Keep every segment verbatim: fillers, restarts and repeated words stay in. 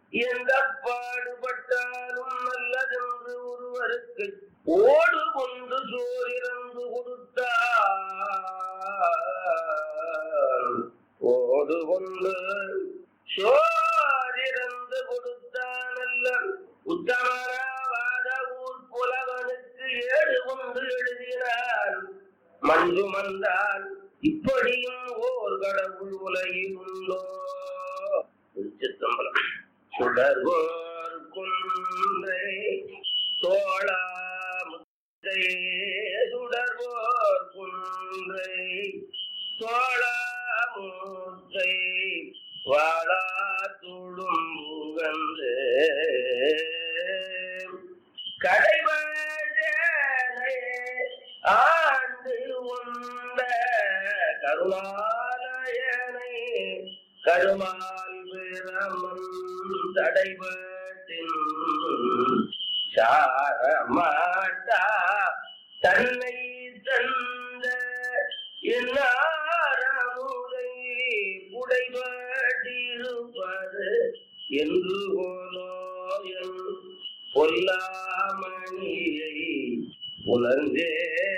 எந்த பாடுபட்டாலும் நல்லதென்று ஒருவருக்கு ஓடு கொண்டு சோரிறந்து கொடுத்தார். ஓடு கொண்டு சோரிறந்து கொடுத்தான் அல்ல உத்தமராவாத ஊர் புலவனுக்கு ஏடு கொண்டு எழுதினார். மஞ்சு மந்தான் இப்படியும் ஓர் கடவுள் உலகில் உண்டோ? திருச்சிற்றம்பலம். சுடர்வோர் குன்றை தோளா முத்தை சுடர்வோர் குன்றை தோளா முத்தை வாழா துளும்புகந்து கடைவழே ஆண்டு உண்ட கருணாலயனை கருமால் பிரமன் தடைபட்டின் சாரமாட்டா தன்னை தந்த எல்லாரமுதை புடைபட்டிருப்பது என்று போலோயல் பொல்லாமணியை உணர்ந்தே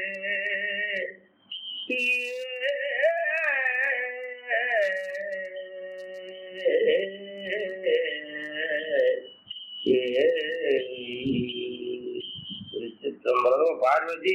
பார்வதி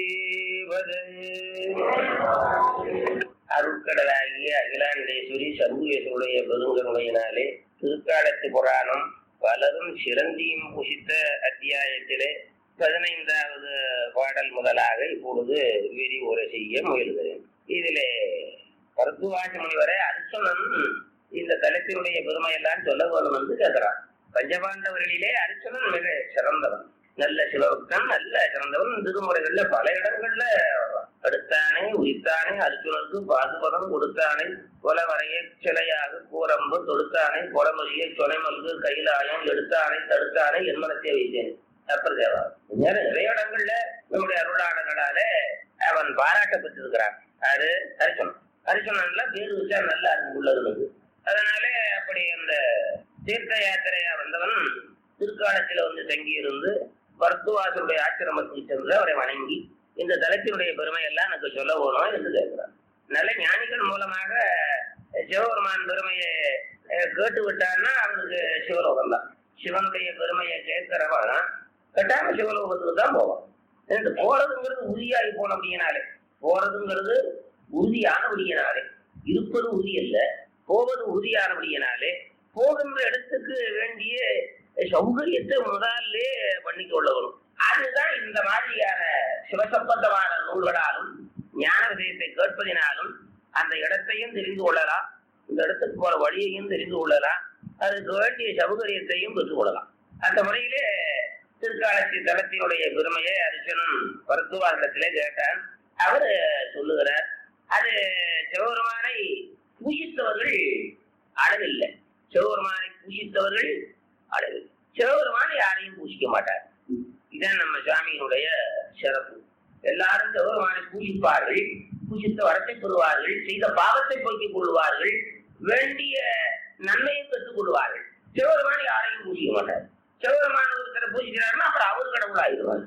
அருட்கடலாகிய அகிலாண்டேஸ்வரி சர்வேஸ்வருடைய பெருங்கருணையினாலே திருக்காலத்து புராணம் பலரும் சிறந்தியும் புசித்த அத்தியாயத்திலே பதினைந்தாவது பாடல் முதலாக இப்பொழுது விரிவுரை செய்ய முயல்கிறேன். இதிலே பரத்துவாச முனிவரை அர்ச்சனன் இந்த தலத்தினுடைய பெருமையெல்லாம் சொல்ல வேண்டும் என்று கேட்கிறான். பஞ்சபாண்டவர்களிலே அர்ச்சனன் மிக சிறந்தவன், நல்ல சிவபக்தன், நல்ல சிறந்தவன். திருமுறைகள்ல பல இடங்கள்ல அடுத்தானே உயிர்த்தானே அர்ஜுனனுக்கு பாதுபதம் கொடுத்தானே கொல வரைய சிலையாக கூரம்பு தொடுத்தானே கொலமொழிய சொலைமல்கு கைலாயம் எடுத்தானே தடுத்தானே என்மனத்தை வைத்தேன். அப்பர் தேவா நிறைய இடங்கள்ல நம்முடைய அருளாளர்களால அவன் பாராட்ட பெற்றிருக்கிறான். அது அர்ஜுனன். அர்ஜுனன்ல பேரு வச்சா நல்ல அறிவு உள்ளது. அதனாலே அப்படி அந்த தீர்த்த யாத்திரையா வந்தவன் திருக்காலத்தில வந்து தங்கியிருந்து பரத்துவாசருடைய ஆசிரமத்தில் சென்று அவரை வணங்கி இந்த தலத்தினுடைய பெருமை எல்லாம் எனக்கு சொல்ல போனோம் என்று கேட்கிறார். நல்ல ஞானிகள் மூலமாக சிவபெருமான் பெருமையை கேட்டு விட்டான்னா அவனுக்கு சிவலோகம் தான். சிவனுடைய பெருமையை கேட்கிறவன் கட்டாம சிவலோகத்துக்கு தான் போவான். போறதுங்கிறது உறுதியாகி போன அப்படியினாலே போறதுங்கிறது உறுதியானபடியினாலே இருப்பது உறுதி அல்ல, போவது உறுதியானபடியினாலே போகின்ற இடத்துக்கு வேண்டிய சௌகரியத்தை முதலே பண்ணிக் கொள்ள வரும். அதுதான் இந்த மாதிரியான சிவசம்பந்தமான நூல்களாலும் ஞான விஷயத்தை கேட்பதினாலும் அந்த இடத்தையும் தெரிந்து கொள்ளலாம், இந்த இடத்துக்கு போற வழியையும் தெரிந்து கொள்ளலாம், அதுக்கு வேண்டிய சௌகரியத்தையும் பெற்றுக் கொள்ளலாம். அந்த முறையிலே திருக்காலத்தி தலத்தினுடைய பெருமையை அர்ஜுனன் பரத்துவாசத்திலே கேட்டான். அவரு சொல்லுகிறார், அது சிவபெருமானை பூஜித்தவர்கள் அளவில்லை, சிவபெருமானை பூஜித்தவர்கள் அளவில், சிவபெருமானை யாரையும் பூஜிக்க மாட்டார். இதுதான் நம்ம சுவாமியினுடைய சிறப்பு. எல்லாரும் சிவபெருமானை பூஜிப்பார்கள், பூஜித்த வரத்தை பெறுவார்கள், செய்த பாவத்தை போக்கிக் கொள்வார்கள், வேண்டிய நன்மையை பெற்றுக் கொள்வார்கள். சிவபெருமானை யாரையும் பூஜிக்க மாட்டார். சிவபெருமான ஒருத்தரை பூஜிக்கிறாருன்னா அப்புறம் அவரு கடவுள் ஆயிடுவார்.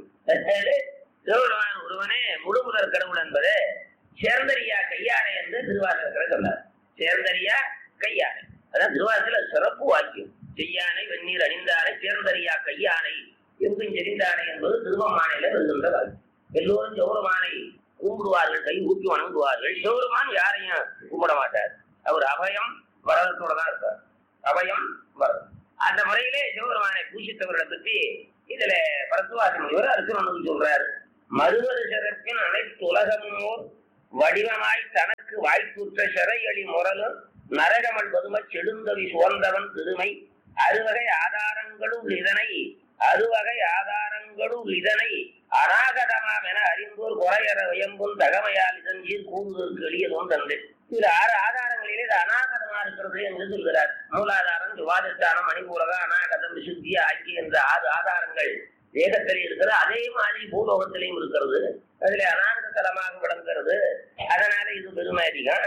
சிவபெருமான ஒருவனே முழுமுதற் கடவுள் என்பது சேர்ந்தரியா கையானை என்று திருவாசகத்தில் சொன்னார். சேர்ந்தரியா கையானை அதான் திருவாசகத்துல சிறப்பு வாக்கியம். செய்யானை வெந்நீர் அணிந்தானை சேர்ந்தரியா கையானை எங்கும் செறிந்தானை என்பது திருவம்மானையில வருகின்ற வாக்கியம். எல்லோரும் சிவபெருமானை கும்பிடுவார்கள், கை ஊக்கி வணங்குவார்கள். சிவபெருமான் யாரையும் கும்பிட மாட்டார். அவர் அபயம் வரதத்தோட தான் இருப்பார். அபயம் வரதம். அந்த முறையிலே சிவபெருமானை பூஜித்தவர்களை பற்றி இதுல பரத்துவாசி முனிவர் அர்ஜுனனுக்கு சொல்றாரு. மறுவரு சிறப்பின் அனைத்து உலகமோர் வடிவமாய் தனக்கு வாய்ப்புற்ற சிறையளி முரலும் நரகமல் பதும செடுந்தவி சோர்ந்தவன் திருமை அறுவகை ஆதாரங்களுள் இதனை அறுவகை ஆதாரங்களுள் இதனை அநாகதமாம் என அறிந்தோர் குறையற வயம்பும் தகமையால் இதன் சீர் கூறுவதற்கு எளியதும் தந்து. இது ஆறு ஆதாரங்களிலே இது அநாகதமா இருக்கிறது என்று சொல்கிறார். மூலாதாரம், சுவாதிஷ்டானம், மணிபூரகம், அநாகதம், விசுத்தி ஆகிய என்ற ஆறு ஆதாரங்கள் வேகத்திலே இருக்கிறது. அதே மாதிரி பூலோகத்திலையும் இருக்கிறது. அதுல அநாகத தலமாக விளங்குகிறது. அதனால இது பெருமை அதிகம்.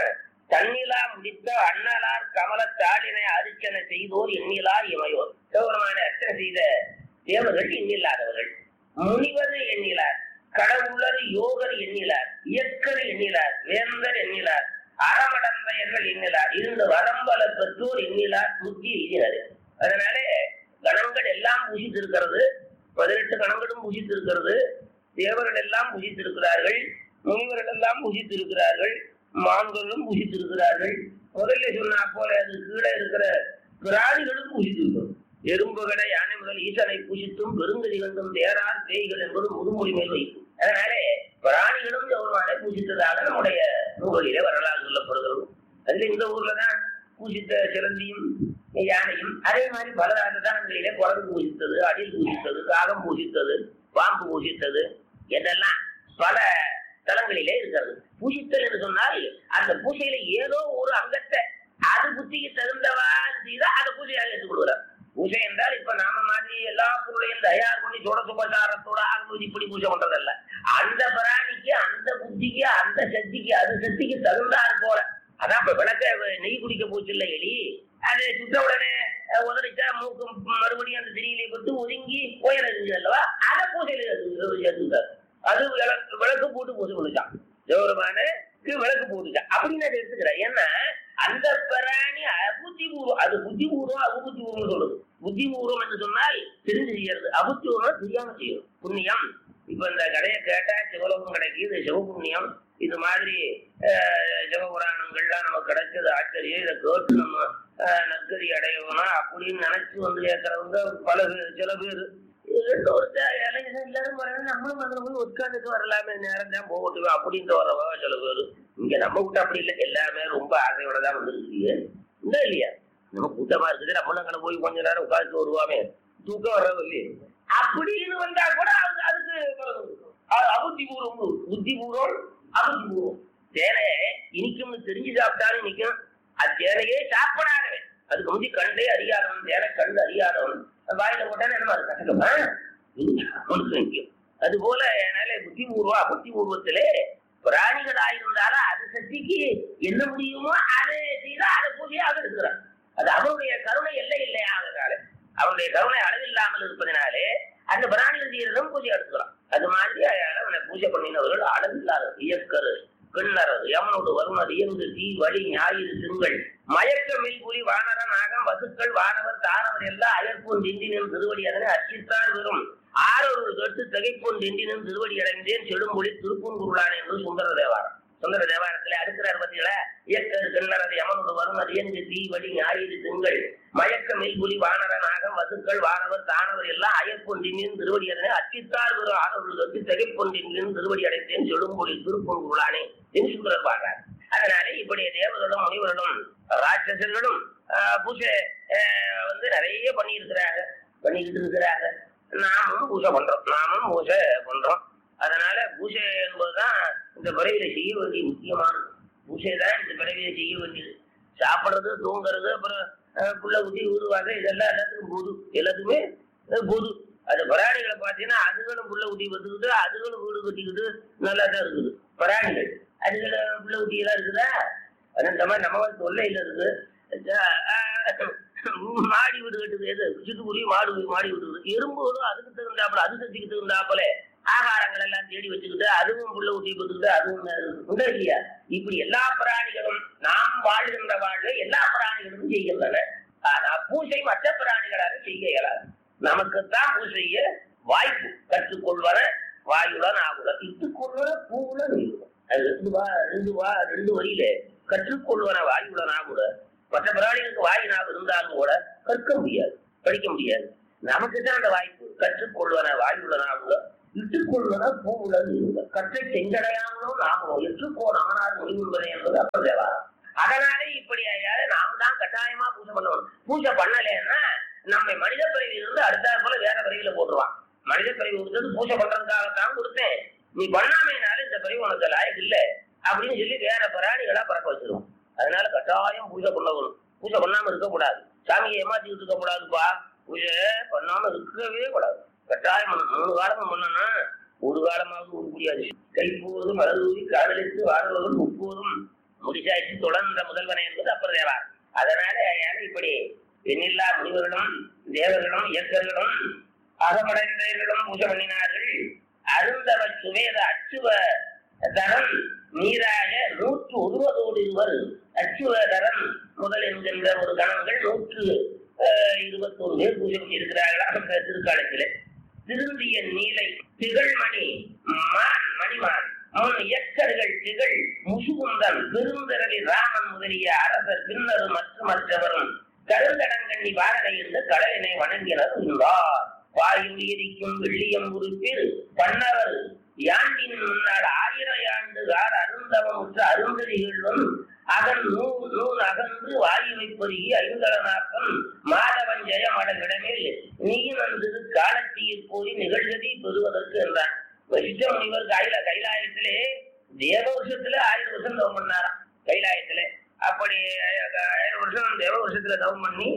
தன்னிலா முடித்த அண்ணலார் கமல தாளினை அரிச்சனை செய்தோர் எண்ணிலார் இமையோர். சிவபெருமான அர்ச்சனை செய்த தேவர்கள் எண்ணில்லாதவர்கள். முனிவர் எண்ணிலார், கடவுளர் யோகர் எண்ணிலார், இயக்கர் எண்ணிலார், வேந்தர் எண்ணிலார், அறமடந்தையர்கள் எண்ணிலார், இருந்த வரம்பல பெற்றோர் எண்ணிலார், புத்தி எழுதினாரு. அதனால கணங்கள் எல்லாம் பூஜித்திருக்கிறது. பதினெட்டு கணங்களும் பூஜித்திருக்கிறது. தேவர்கள் எல்லாம் பூஜித்திருக்கிறார்கள். முனிவர்கள் எல்லாம் பூஜித்திருக்கிறார்கள். மான்களும் பூஜித்திருக்கிறார்கள். முதல்ல சொன்னா போல அது கீழே இருக்கிற பிராணிகளும் பூஜித்திருக்கிறோம். எறும்புகளை யானை முதல் ஈசனை பூஜித்தும் பெருங்கதி கண்டும் தேரார் தேய்கள் என்பது முதுமொழி மேல் வைக்கும். அதனாலே பிராணிகளும் கௌரவனை பூஜித்ததாக நம்முடைய நூல்களிலே வரலாறு சொல்லப்படுகிறது. அதுல இந்த ஊர்லதான் பூஜித்த சிலந்தியும் யானையும் அதே மாதிரி பல ராஜதானங்களிலே குரங்கு பூஜித்தது, அடில் பூஜித்தது, காகம் பூஜித்தது, பாம்பு பூஜித்தது என்றெல்லாம் பல தலங்களிலே இருக்கிறது. பூஜித்தல் என்று சொன்னால் அந்த பூஜையில ஏதோ ஒரு அங்கத்தை அது புத்திக்கு தகுந்தவாறு செய்தா அதை பூஜையாக எடுத்துக்கொள்கிறார். பூஜை என்றால் இப்ப நாம மாதிரி எல்லா பொருளையும் தயார் பண்ணி சோட சுபசாரத்தோட ஆகும்போது இப்படி பூஜை பண்றதல்ல. அந்த பிராணிக்கு அந்த புத்திக்கு அந்த சக்திக்கு அது சக்திக்கு தகுந்தாறு போல. அதான் இப்ப விளக்க நெய் குடிக்க போச்சு இல்ல எலி, அது சுத்த உடனே உதறிச்சா மூக்கு மறுபடியும் அந்த திரியிலே பட்டு ஒதுங்கி கோயில இருந்துச்சு அல்லவா, அதை பூஜையில சேர்த்துட்டாரு. அது விளக்கு போட்டு பூஜை பண்ணிச்சான். சிவபெருமானுக்கு விளக்கு போட்டுச்சான் அப்படின்னு அதை எடுத்துக்கிறேன். ஏன்னா அந்த பிராணி புத்திபூர்வம், அது புத்திபூர்வம் அபுத்திபூர்வம் சொல்லுது. புத்திபூர்வம் என்று சொன்னால் தெரிஞ்சு செய்யறது, அபுத்திபூர்வம் தெரியாம செய்யணும். புண்ணியம் இப்ப இந்த கடையை கேட்டா சிவலோகம் கிடைக்குது, சிவபுண்ணியம். இது மாதிரி சிவபுராணங்கள்லாம் நமக்கு கிடைச்சது ஆச்சரியம். இதை கேட்டு நம்ம நற்கதி அடையணும் அப்படின்னு நினைச்சு வந்து கேட்கறவங்க பல பேர். சில பேர் எல்லாரும் வரணும், நம்மளும் அதுல போய் உட்காந்துட்டு வரலாமே, நேரம் தான் போகட்டுவேன் அப்படின்ட்டு வரவா சில பேர். இங்க நம்ம கூட்டம் அப்படி இல்லை, எல்லாமே ரொம்ப ஆசையோட தான் வந்துருக்குது. இல்லை இல்லையா, நம்ம கூட்டமா இருக்குது, நம்மளும் அங்கே போய் கொஞ்ச நேரம் உட்காந்து வருவாமே, தூக்கம் வர்றது இல்லையே அப்படின்னு வந்தா கூட அது அதுக்கு அபுத்திபூர்வம், புத்திபூர்வம் அபுத்திபூர்வம். தேனை இனிக்கும்னு தெரிஞ்சு சாப்பிட்டாலும் நிற்கும். அது தேனையே சாப்பிடாதவன், அதுக்கு முந்தி கண்டே அறியாதவன், தேனை கண்டு அறியாதவன் வாயில போட்டாலும் என்ன அது கசக்கமா நிற்கும். அது போல என்னால புத்திபூர்வம் அபுத்திபூர்வத்திலே பிராணிகளாயிருந்தாலும் அது சக்திக்கு என்ன முடியுமோ அதை செய்தா அதை பூஜையாக இருக்கிறான். அது அவருடைய கருணை எல்லை இல்லையா, அதனால அவருடைய கருணை அளவில்லாமல் இருப்பதனாலே அந்த பிராணிகள் செய்யறதும் பூஜை எடுத்துக்கலாம். அது மாதிரி அவனை பூஜை பண்ணினவர்கள் அளவில்லாத இயக்கரு கிண்ணறது யமனோடு வருமது இயந்து தீ வழி ஞாயிறு திங்கள் மயக்க மில்புலி வானர நாகம் வசுக்கள் வானவர் தானவர் எல்லாம் அயற்போன் திண்டினும் திருவடி அதனை அச்சித்தார் வெறும் ஆறொரு கட்டு திகைப்போன் திண்டினும் திருவடி அடைந்தேன் செடுமொழி திருப்பூங்குருளான் என்று சுந்தர தேவாரம். சுந்தர தேவாரத்துல அடுக்கிறார் பத்தியில இயக்கரு கிண்ணறது யமனோடு வருமது இயந்து தீ வழி ஞாயிறு திங்கள் மயக்க மில்புலி வானர நாகம் வசுக்கள் வானவர் தானவர் எல்லாம் அயற்போன் திண்டினும் திருவடி அதனை அச்சித்தார் வெறும் ஆறொரு கட்டு திகைப்போன் திண்டினும் திருவடி அடைந்தேன் செடுமொழி திருப்பூங்குருளானே என்று சுந்தரர் பாடுறார். அதனால இப்படி தேவர்களும் முனிவர்களும் ராட்சசர்களும் பூஜை வந்து நிறைய பண்ணி இருக்கிறாங்க பண்ணிக்கிட்டு இருக்கிறாங்க. நாமும் பூஜை பண்றோம், நாமும் பூஜை பண்றோம். அதனால பூஜை என்பதுதான் இந்த பிறவியில செய்ய வேண்டிய முக்கியமான பூஜை தான். இந்த பிறவியில செய்ய வேண்டியது சாப்பிடுறது, தூங்குறது, அப்புறம் புள்ள குட்டி ஊதுவாங்க, இதெல்லாம் எல்லாத்துக்கும் பொது, எல்லாத்துக்குமே பொது. அது பிராணிகளை பார்த்தீங்கன்னா அதுகளும் புள்ள குட்டி பத்துக்கிட்டு அதுகளும் வீடு கட்டிக்கிட்டு நல்லா தான் இருக்குது. பிராணிகள் அதுகளை புள்ள குட்டி எல்லாம் இருக்குதா, அந்த மாதிரி நம்ம தொல்லையில இருக்கு. மாடி வீடு கட்டுது, எது சிட்டுக்குருவி மாடு மாடி விட்டுக்குது. எறும்புகளும் அதுக்கு தகுந்தாப்புல அது சக்திக்கு தகுந்தாப்புல ஆகாரங்கள் எல்லாம் தேடி வச்சுக்கிட்டு அதுவும் புள்ள குட்டி பத்துக்கிட்டு அதுவும் உண்டா இல்லையா. இப்படி எல்லா பிராணிகளும் நாம் வாழ்கின்ற வாழ்வு எல்லா பிராணிகளும் செய்கின்றன. ஆனா பூஜை மற்ற பிராணிகளாக செய்ய இயலாது. நமக்குத்தான் பூஜைய வாய்ப்பு கற்றுக்கொள்வன வாயுடன் ஆகுல இட்டுக்கொள்வன பூவுடன் இருக்கும். அது ரெண்டு வா ரெண்டு வா ரெண்டு வரியில கற்றுக்கொள்வன வாயுடன் ஆகுல. மற்ற பிராணிகளுக்கு வாயு நாவு இருந்தாலும் கூட கற்க முடியாது, படிக்க முடியாது. நமக்குதான் அந்த வாய்ப்பு. கற்றுக்கொள்வன வாயுடன் ஆகுல இட்டுக்கொள்வன பூவுடன் இருங்க. கற்றை செஞ்சடையாமலும் நாமளும் எற்றுக்கோ நாமனார் முடிவுஎன்பதை என்பது அப்ப தேவாரம். அதனாலே இப்படி நாம தான் கட்டாயமா பூஜை பண்ணணும். பூஜை பண்ணலைன்னா நம்மை மனித பிறவியில இருந்து அடுத்த போல வேற பிறவியில போட்டுருவான். மனித பிறவி கொடுத்தது பூஜை பண்றதுக்காகத்தான் கொடுத்தேன், நீ பண்ணாமைனாலும் இந்த பிறவி உனக்கு லாயக்கு இல்லை அப்படின்னு சொல்லி வேற பிராணிகளா பறக்க வச்சிருவோம். அதனால கட்டாயம் பூஜை பண்ணணும். பூஜை பண்ணாம இருக்கக்கூடாது, சாமியை ஏமாத்திக்கிட்டு இருக்க கூடாதுப்பா. பூஜை பண்ணாம இருக்கவே கூடாது, கட்டாயம் பண்ணணும். மூணு காலமும் பண்ணனா ஒரு காலமாவது ஒரு முடியாது. கை போவதும் மலர்வதும் காதலித்து வாழ்வதும் முப்போதும் முடிசாய்ச்சி தொடர்ந்த முதல்வனை என்பது அப்பர் தேவாரம். அதனால இப்படி எண்ணில்லா முனிவர்களும் தேவர்களும் இயக்கர்களும் அகமடைந்தவர்களும் பூஜை பண்ணினார்கள். அருந்தவ சுவேத அச்சுவ தரம் நீராக நூற்று ஒருவதோடு இருவர் அச்சுவ தரம் முதல் என்கின்ற ஒரு கணங்கள் நூற்று இருபத்தி ஒரு பேர் பூஜை பண்ணி இருக்கிறார்களா அந்த திருக்காலத்திலே. திருந்திய நீலை திகழ்மணி மான் மணிமான் முன் இயக்கர்கள் திகழ் முசுகுந்தன் பெருந்திரளி ராமன் முதலிய அரசர் பின்னரும் மற்றும் மற்றவரும் கருந்தடங்கண்ணி பாரதை இருந்த கடலினை வணங்கினர் உள்ளார். வாயில் எரிக்கும் வெள்ளியம் உறுப்பில் பன்னவர் யாண்டின் முன்னால் ஆயிரம் ஆண்டுகார் அருந்தவமுற்ற அருந்ததிகளும் அதன் நூல் நூல் அகன்று வாயுவை பொருகி ஐந்தளநாப்பம் மாதவன் ஜெயமடமிடமேல் நீனந்திரு காலத்தீர் போய் நிகழ்கதி பெறுவதற்கு என்றான். வசிஷ்ட முனிவர் கைலா கைலாயத்திலே தேவ வருஷத்துல ஆயிரம் வருஷம் தவம் பண்ணாராம். கைலாயத்துல அப்படி ஆயிரம் வருஷம் தேவ வருஷத்துல தவம் பண்ணி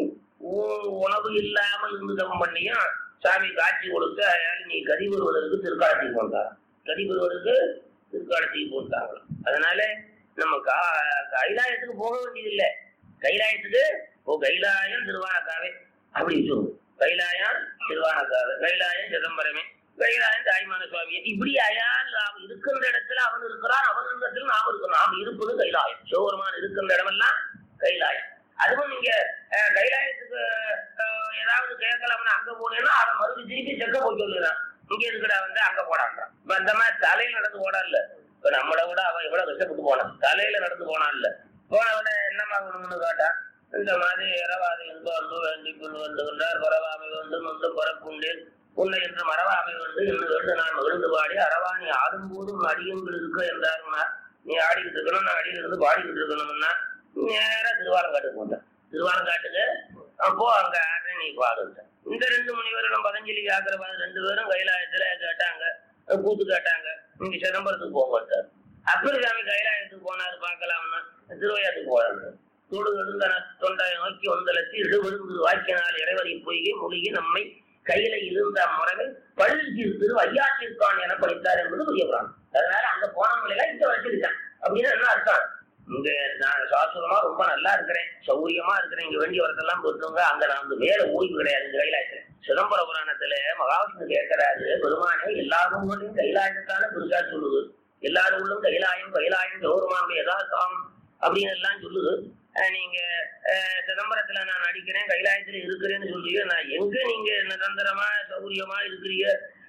உணவு இல்லாமல் இருந்து தவம் பண்ணியும் சாமி காட்சி கொடுத்து நீ கதி வருவதற்கு திருக்காலத்துக்கு போட்டாராம். கதி வருவதற்கு திருக்காலத்துக்கு போட்டாங்களாம். அதனால நம்ம கா கைலாயத்துக்கு போக வேண்டியதில்லை. கைலாயத்துக்கு ஓ கைலாயம் திருவானக்காவே அப்படி சொல்லுவோம். கைலாயம் திருவானக்காவே, கைலாயம் சிதம்பரமே, கைலாயம் தாய்மான சுவாமியை. இப்படி அயால் நாம் இருக்கின்ற இடத்துல அவன் இருக்கிறான், அவன் இடத்துல நாம் இருக்கிறோம். நாம் இருப்பது கைலாயம். சிவபெருமான் இருக்கின்ற இடமெல்லாம் கைலாயம். அதுவும் நீங்க கைலாயத்துக்கு ஏதாவது கேட்கலாம்னு அங்க போனேன்னா அவன் மறுபடியும் திருப்பி செக்க போய் சொல்லுறான், இங்க இருக்கிற வந்து அங்க போடான்றான். இப்ப அந்த மாதிரி தலையில நடந்து போனா இல்ல, இப்ப நம்மளை விட அவன் எவ்வளவு கஷ்டப்பட்டு போனான், தலையில நடந்து போனான் இல்ல. போனவன என்னமா வேணும்னு கேட்டான். இந்த மாதிரி இரவாது என்று வந்து வேண்டி கொண்டு வந்துகின்றார். பரவாமை வந்து வந்து பரப்புண்டு உன்னை என்று மரவாமை வந்து என்று வேண்டு நான் விழுந்து பாடி அரவாணி ஆடும் போதும் அடியங்கள் இருக்க என்றாருன்னா, நீ ஆடிக்கிட்டு இருக்கணும், நான் அடியில் இருந்து பாடிக்கிட்டு இருக்கணும்னா நேரா திருவாலங்காட்டுக்கு போட்டேன். திருவாலங்காட்டுக்கு அப்போ அங்க ஆடுற நீ பாடுங்க. இந்த ரெண்டு முனிவர்களும் பதஞ்சலி வியாக்கிரபாதர் ரெண்டு பேரும் கைலாயத்துல கேட்டாங்க, கூத்து கேட்டாங்க, நீங்க சிதம்பரத்துக்கு போக மாட்டார். அப்பர் சாமி கைலாயத்துக்கு போனாரு பார்க்கலாம்னா திருவையாத்துக்கு போறாங்க. தொடு எழுந்தன தொண்டை நோக்கி வந்தலத்தி இடுவிருந்து வாக்கினால் இறைவரை பொய்கை மூலிகை நம்மை கையில இருந்த முறைமை பள்ளி திரு ஐயாத்திற்கான் என படித்தார் என்பது புரிய புறாங்க. அதனால அங்க போனவங்களை எல்லாம் இங்க வச்சிருக்கேன் அப்படின்னு என்ன அர்த்தம்? இங்க நான் சாஸ்வதமா ரொம்ப நல்லா இருக்கிறேன், சௌரியமா இருக்கிறேன், இங்க வேண்டிய வரத்தெல்லாம் போட்டுங்க. அங்க நான் வந்து வேற ஓய்வு கிடையாது. இந்த கைலாயத்துல சிதம்பர புராணத்துல மகாவிஷ்ணு கேட்கிறாரு, பெருமானே எல்லாரும் கைலாயத்தான புதுசா சொல்லுது, எல்லாரும் உள்ளும் கைலாயம் கைலாயம் கௌரவமானுடைய யதார்த்தம் அப்படின்னு எல்லாம் சொல்லுது. நீங்க சிதம்பரத்துல நான் நடிக்கிறேன், கைலாயத்துல இருக்கிறேன்னு சொல்றீங்க, நான் எங்க நீங்க நிரந்தரமா சௌரியமா இருக்கிறீங்க,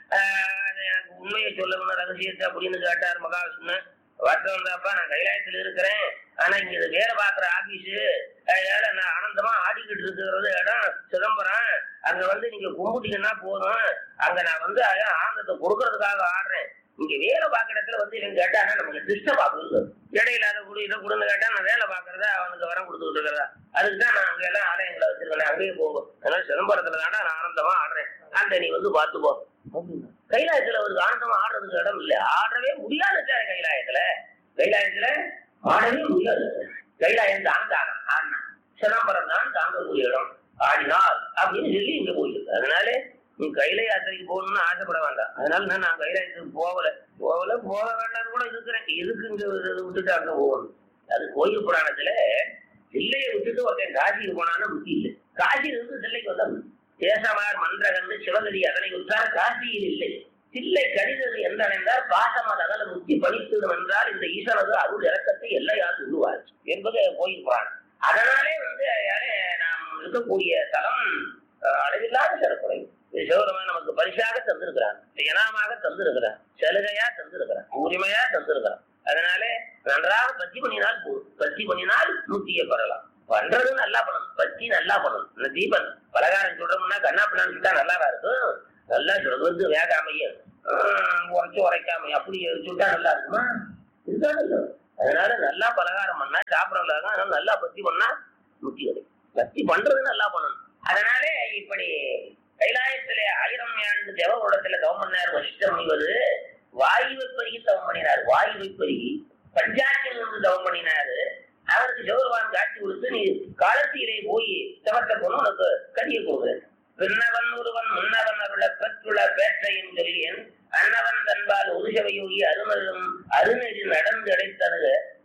எனக்கு உண்மையை சொல்லணும் ரகசியத்தை அப்படின்னு கேட்டார் மகாவிஷ்ணு. வார்த்தை வந்தாப்பா நான் கைலாயத்துல இருக்கிறேன், ஆனா இங்க இது வேலை பாக்குற ஆபீஸு, அதனால நான் ஆனந்தமா ஆடிக்கிட்டு இருக்கிறது இடம் சிதம்பரம். அங்க வந்து நீங்க கும்பிட்டீங்கன்னா போதும், அங்க நான் வந்து ஆனந்தத்தை கொடுக்கறதுக்காக ஆடுறேன். இங்க வேலை பாக்குற இடத்துல வந்து இவன் கேட்டானா நமக்கு டிஸ்டர்ப் ஆகுது, இடையில அதை கூட இதை கொடுன்னு கேட்டா நான் வேலை பாக்குறதா அவனுக்கு வரம் கொடுத்துக்கிட்டு இருக்கிறதா, அதுக்குதான் நான் அங்க எல்லாம் ஆலயங்களை வச்சிருக்கேன், அங்கேயே போகும். அதனால சிதம்பரத்துல தாண்டா நான் ஆனந்தமா ஆடுறேன், அந்த நீ வந்து பாத்துப்போ. கைலாயத்துல அவருக்கு ஆனந்தமா ஆடுறதுக்கு இடம் இல்ல, ஆடவே முடியாது கைலாயத்துல. கைலாயத்துல ஆடவே முடியாது. கைலாயம் தான் தாங்க ஆடினா, சிதம்பரம் தான் தாங்கக்கூடிய இடம், ஆடினால் அப்படின்னு சொல்லி இங்க போயிருக்கு. அதனால நீ கையில யாத்திரைக்கு போகணும்னு ஆசைப்பட வேண்டாம். அதனால நான் கைலாயத்துக்கு போகல போகல போக வேண்டாம்னு கூட இருக்கிறேன். எதுக்கு இங்க விட்டுட்டு அங்க போகணும்? அது கோயில் புராணத்துல தில்லையை விட்டுட்டு ஒருத்தன் காசிக்கு போனான்னு புத்தி இல்லை, காசியில இருந்து தில்லைக்கு வந்தா தேசமார் மன்றகந்து சிவகதி அதனை விட்டார், காசியில் இல்லை. தில்லை கடிதது என்றால் பாசமாக அதனால முத்தி படித்தது என்றால் இந்த ஈஸ்வரது அருள் இறக்கத்தை எல்லையால் சொல்லுவார் என்பது கோயில் புராணம். அதனாலே வந்து நாம் இருக்கக்கூடிய தலம் அளவில்லாத சிறப்புடையும். சிவபெருமான் நமக்கு பரிசாக தந்திருக்கிறார், இனாமாக தந்திருக்கிறார், சலுகையா தந்திருக்கிறார், உரிமையா தந்திருக்கிறார். அதனால நன்றாக பத்தி பண்ணினால் போதும், பத்தி பண்ணினால் முத்தியை பெறலாம். பண்றது நல்லா பண்ணணும், பத்தி நல்லா பண்ணணும். இந்த தீபன் பலகாரம் சொல்றோம்னா கண்ணா பின்னான்னு சுட்டா நல்லாவா இருக்கும்? நல்லா சொல்றது வேகாமையும் உரைச்சு உரைக்காம அப்படி சுட்டா நல்லா இருக்குமா? இதுதான் இல்லை. அதனால நல்லா பலகாரம் பண்ணா சாப்பிடலாம், அதனால நல்லா பத்தி பண்ணா முத்தி கிடைக்கும். பத்தி பண்றது நல்லா பண்ணணும். அதனால இப்படி கைலாயத்திலே ஆயிரம் ஆண்டு தேவகுடத்துல தவம் பண்ணார் வசிஷ்ட முனிவது. வாயுவை பெருகி தவம் பண்ணினார், வாயுவை பெருகி பஞ்சாட்சியில் இருந்து தவம் பண்ணினாரு. அவருக்கு சிவபெருமான் காட்சி கொடுத்து நீ காலத்திலே போய் தவத்தை கொண்டு உனக்கு கதியை கொடுக்குறேன். பின்னவன் ஒருவன் முன்னவன் அவள பெற்றுள்ள பேற்றையும் சொல்லியன் அன்னவன் தன்பால் ஒரு சபையோகி அருணரும் அருணெறி நடந்து அடைத்தருக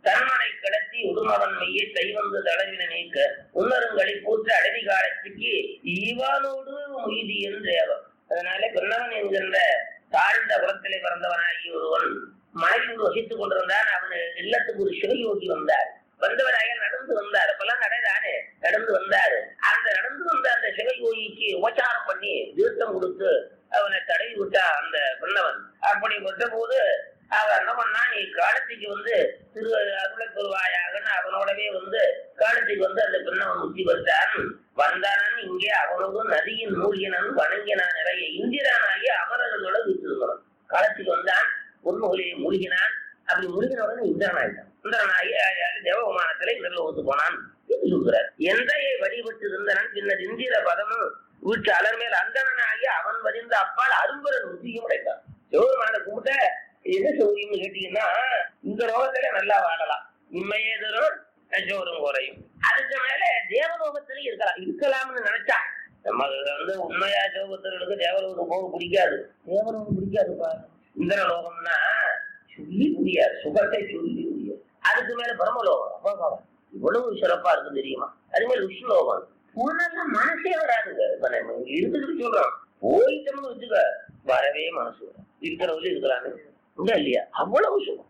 தன்மனை கிடத்தி உடுமவன் மையை தைவந்து தடவின நீக்க உன்னருங்களை பூற்ற அடவி காலத்துக்கு இவனோடு உய்தி என்றேவன். அதனால பின்னவன் என்கின்ற தாழ்ந்த குலத்திலே பிறந்தவனாகி ஒருவன் மனைவியோடு வசித்துக் கொண்டிருந்தான். அவன் இல்லத்துக்கு ஒரு சிவயோகி வந்தார். வந்தவராக நடந்து வந்தார். அப்பெல்லாம் நடைதானே நடந்து வந்தாரு. அந்த நடந்து வந்த அந்த சிவயோகிக்கு உபச்சாரம் பண்ணி தீர்த்தம் கொடுத்து அவனை தடவி விட்டா அந்த பின்னவன். அப்படி விட்ட போது அவன் என்ன பண்ணா, நீ காலத்துக்கு வந்து திரு அருளை பெறுவாயாகன்னு அவனோடவே வந்து காலத்துக்கு வந்து அந்த பின்னவன் முத்தி வந்தான். வந்தானன் இங்கே அவனோடு நதியின் மூழ்கினன் வணங்கினான் நிறைய இந்திரானாகி அமரர்களோட வீட்டிருந்தான். காலத்துக்கு வந்தான், பொன்முகலியை மூழ்கினான். அப்படி மூழ்கினவுடனே இந்திரனாயிட்டான். இந்திரனாகி தேவகுமானத்திலே இந்திரல ஒத்து போனான் சொல்கிறார். எந்தையை வழிபட்டு இருந்தனன் பின்னர் இந்திர பதமும் வீட்டு அலர்மேல் அந்தனாகி அவன் வரிந்த அப்பால் அரும்பரன் முத்தியும் உடைத்தான். சிவபெருமான கும்பிட்ட என்ன சௌரியம்னு கேட்டீங்கன்னா, இந்த ரோகத்தில நல்லா வாழலாம், இம்மையே தரும் ஜோரும் குறையும். அதுக்கு மேல தேவலோகத்திலே இருக்கலாம் இருக்கலாம்னு நினைச்சா நம்ம வந்து உண்மையா சிவபக்தர்களுக்கு தேவலோகம் போக பிடிக்காது. தேவலோகம் பிடிக்காதுப்பா. இந்திரலோகம்னா சொல்லி முடியாது, சுகத்தை சொல்லி முடியாது. அதுக்கு மேல பிரம்மலோகம் அப்பா இவ்வளவு சிறப்பா இருக்கு தெரியுமா. அது மேல விஷ்ணுலோகம் போனாலும் மனசே வராதுங்க. இப்ப நம்ம இருக்குதுன்னு சொல்றோம், போயிட்டோம்னு வச்சுக்க வரவே மனசு வரும். இருக்கிறவங்க இருக்கலான்னு உண்டா இல்லையா, அவ்வளவு சுகம்.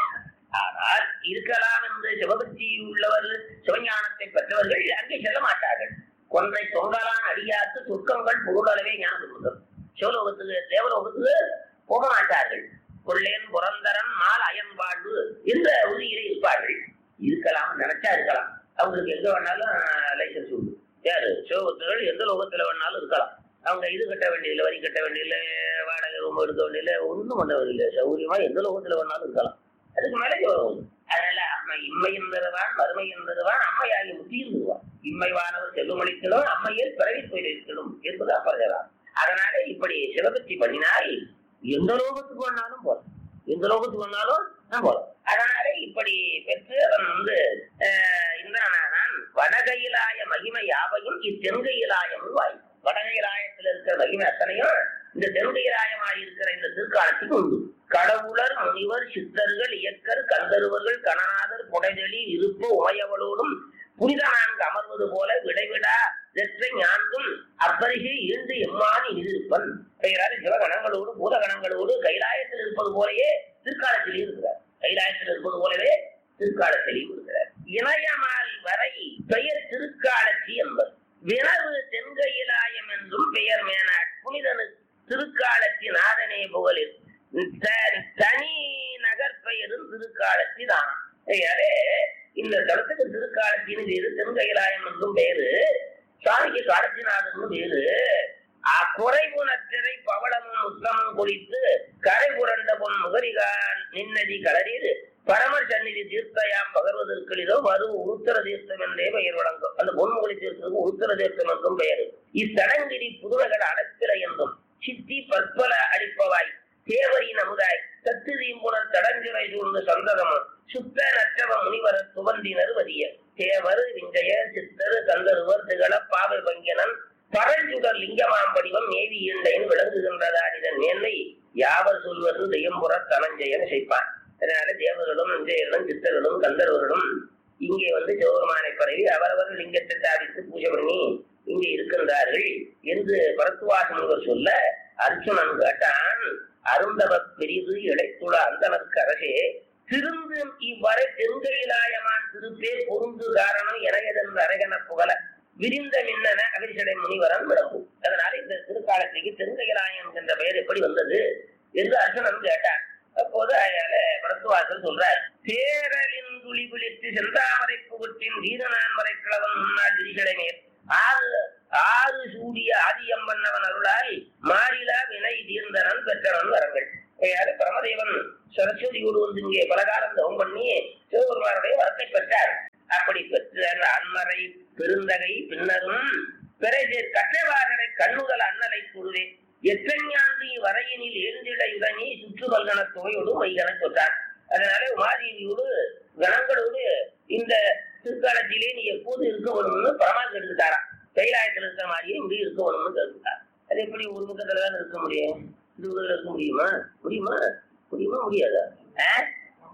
ஆனால் இருக்கலாம் என்று சிவபக்தி உள்ளவர்கள் சிவஞானத்தை பெற்றவர்கள் அங்கே செல்ல மாட்டார்கள். கொன்றை தொங்கலான் அடியாத்து துக்கங்கள் பொருளளவே ஞாபகம். சிவலோகத்துக்கு தேவலோகத்துக்கு போக மாட்டார்கள். கொள்ளேன் புரந்தரன் மால் அயன்பாடு என்ற உறுதியிலே இருப்பார்கள். இருக்கலாம் நினைச்சா இருக்கலாம். அவங்களுக்கு எங்க வேணாலும் லைசன்ஸ் உண்டு. யாரு சிவபக்தர்கள் எந்த லோகத்துல வேணாலும் இருக்கலாம். அவங்க இது கட்ட வேண்டியதில்லை, வரி கட்ட வேண்டியதில்லை, வாடகை ரூம் எடுக்க வேண்டியதில்லை, ஒன்றும் பண்ண வேண்டியதில்லை. சௌரியமா எந்த லோகத்துல வேணாலும் இருக்கலாம். அதுக்கு மேலே சிவலோகம். அதனால அம்மை இம்மை என்பதுவான் மறுமை என்பதுவான் அம்மையாகி முத்தி இருந்துவான். இம்மைவானவர் செல்வமளித்தலும் அம்மையில் பிறவி போயிருக்கணும் என்பது அப்பறதான். அதனால இப்படி சிவபக்தி பண்ணினால் எந்த லோகத்துக்கு வேணாலும் போலாம், எந்த லோகத்துக்கு வேணாலும் நான் போலாம். அதனால இப்படி பெற்று அவன் வந்து இந்திரனானான். வடகையிலாய மகிமை யாவையும் இத்தென்கையிலாயம் வாய். வடகையிலாயத்தில் இருக்கிற மகிமை அத்தனையும் இந்த தென்கையிலாயமாய் இருக்கிற இந்த திருக்காலத்துக்கு உண்டு. கடவுளர் முனிவர் சித்தர்கள் இயக்கர் கந்தருவர்கள் கணநாதர் புடைதலி இருப்பு உமையவளோடும் புனித நான்கு அமர்வது போல விடைவிடா வெற்றை ஞான்கும் அப்பரிசை ஈண்டு எம்மானி இருப்பன். பெயராது சிவகணங்களோடு பூதகணங்களோடு கைலாயத்தில் இருப்பது போலயே திருக்காலத்தில் இருக்கிறார். கைலாயத்தில் இருப்பது போலவே திருக்காலத்திலையும் இருக்கிறார். இணையமால் வரை பெயர் திருக்காலத்தி என்பது. வினவு தென்கையிலாயம் என்றும் பெயர் மேனாட் புனிதனு திருக்காலத்தி நாதனே புகழில் தனி நகர் பெயரும் திருக்காலத்தி தான். இந்த தளத்துக்கு திருக்காலத்தின் பேரு, தென்கையிலாயம் என்றும் பேரு, சுவாமிக்கு காலத்தினாதன் பேரு. குறைகுணத்திரை பவளமும் உத்தமும் குறித்து கரை புரண்ட பொன் முகரிகான் நின்னதி கலரில் பரமர் சந்நிதி தீர்த்தையாம் பகர்வதற்கு இதோ மறு உருத்தர தீர்த்தம் என்றே பெயர் வழங்கும். அந்த பொன்முகலி தீர்த்தத்துக்கு உருத்தர தீர்த்தம் என்றும் பெயர். இத்தடங்கிரி புதுநகர் அடத்திரை என்றும் சித்தி பற்பல அளிப்பவாய் தேவரின் அமுதாய் சத்து தீம்புணர் தடஞ்சுரை சூழ்ந்த சந்ததமும் சுத்த நற்றவ முனிவர துவந்தினர் வதிய தேவர் விஞ்சய சித்தர் கந்தருவர் திகழ பாவை பங்கியனன் பரஞ்சுடர் லிங்கமாம் படிவம் மேவி ஈண்டையின் விளங்குகின்றதான் இதன் மேன்மை யாவர் சொல்வது தெய்யம்புற தனஞ்சயன் செய்ப்பான். அதனால தேவர்களும் இஞ்சையர்களும் சித்தர்களும் கந்தர்வர்களும் இங்கே வந்து சிவபெருமானை பரவி அவரவர் லிங்கத்தை தாவித்து பூஜை பண்ணி இங்கே இருக்கின்றார்கள் என்று பரத்துவாச முனிவர் சொல்ல அர்ச்சுனன் கேட்டான். அருந்தவ பெரிது இடைத்துள அந்தனருக்கு அரசே திருந்து இவ்வரை தென்கையிலாயமான் திருப்பேர் பொருந்து காரணம் எனையதன் அரகன புகழ விரிந்த மின்னன அகிர்சடை முனிவரன் விளம்பு. அதனால இந்த திருக்காலத்துக்கு தென்கையிலாயம் என்ற பெயர் எப்படி வந்தது என்று அர்ஜுனன் கேட்டான். அப்போது அயால பரத்துவாசல் சொல்றார். தேரலின் துளி குளித்து செந்தாமரை புகற்றின் வீரனான் வரை கிழவன் முன்னாள் விரிசடை மேல் ஆறு ஆறு சூடிய ஆதியம்பன்னவன் அருளால் மாறிலா வினை தீர்ந்தனன் பெற்றனன் வரங்கள். யாரு பரமதேவன் சரஸ்வதியோடு வந்து இங்கே பலகாலம் தவம் பண்ணி சிவபெருமானுடைய வரத்தை பெற்றார். அப்படி பெற்ற அன்மறை பெருந்தகை பின்னரும் பிறசேர் கற்றவாரனை கண்ணுதல் அண்ணலை குருவே எத்தஞாந்தி வரையினில் எழுந்திடையுடனே சுற்று வல்கன தொகையோடு மைகன சொன்னார். அதனால உமாதேவியோடு கணங்களோடு இந்த திருக்காலத்திலே நீ எப்போது இருக்க வேணும்னு பரமாத்மா எடுத்துட்டாரா. கைலாயத்தில் இருக்கிற மாதிரியே இங்கே இருக்க வேணும்னு கேட்டுட்டார். அது எப்படி ஒரு பக்கத்துலதான் இருக்க முடியும்? இது இருக்க முடியுமா? முடியுமா? முடியுமா? முடியாதா?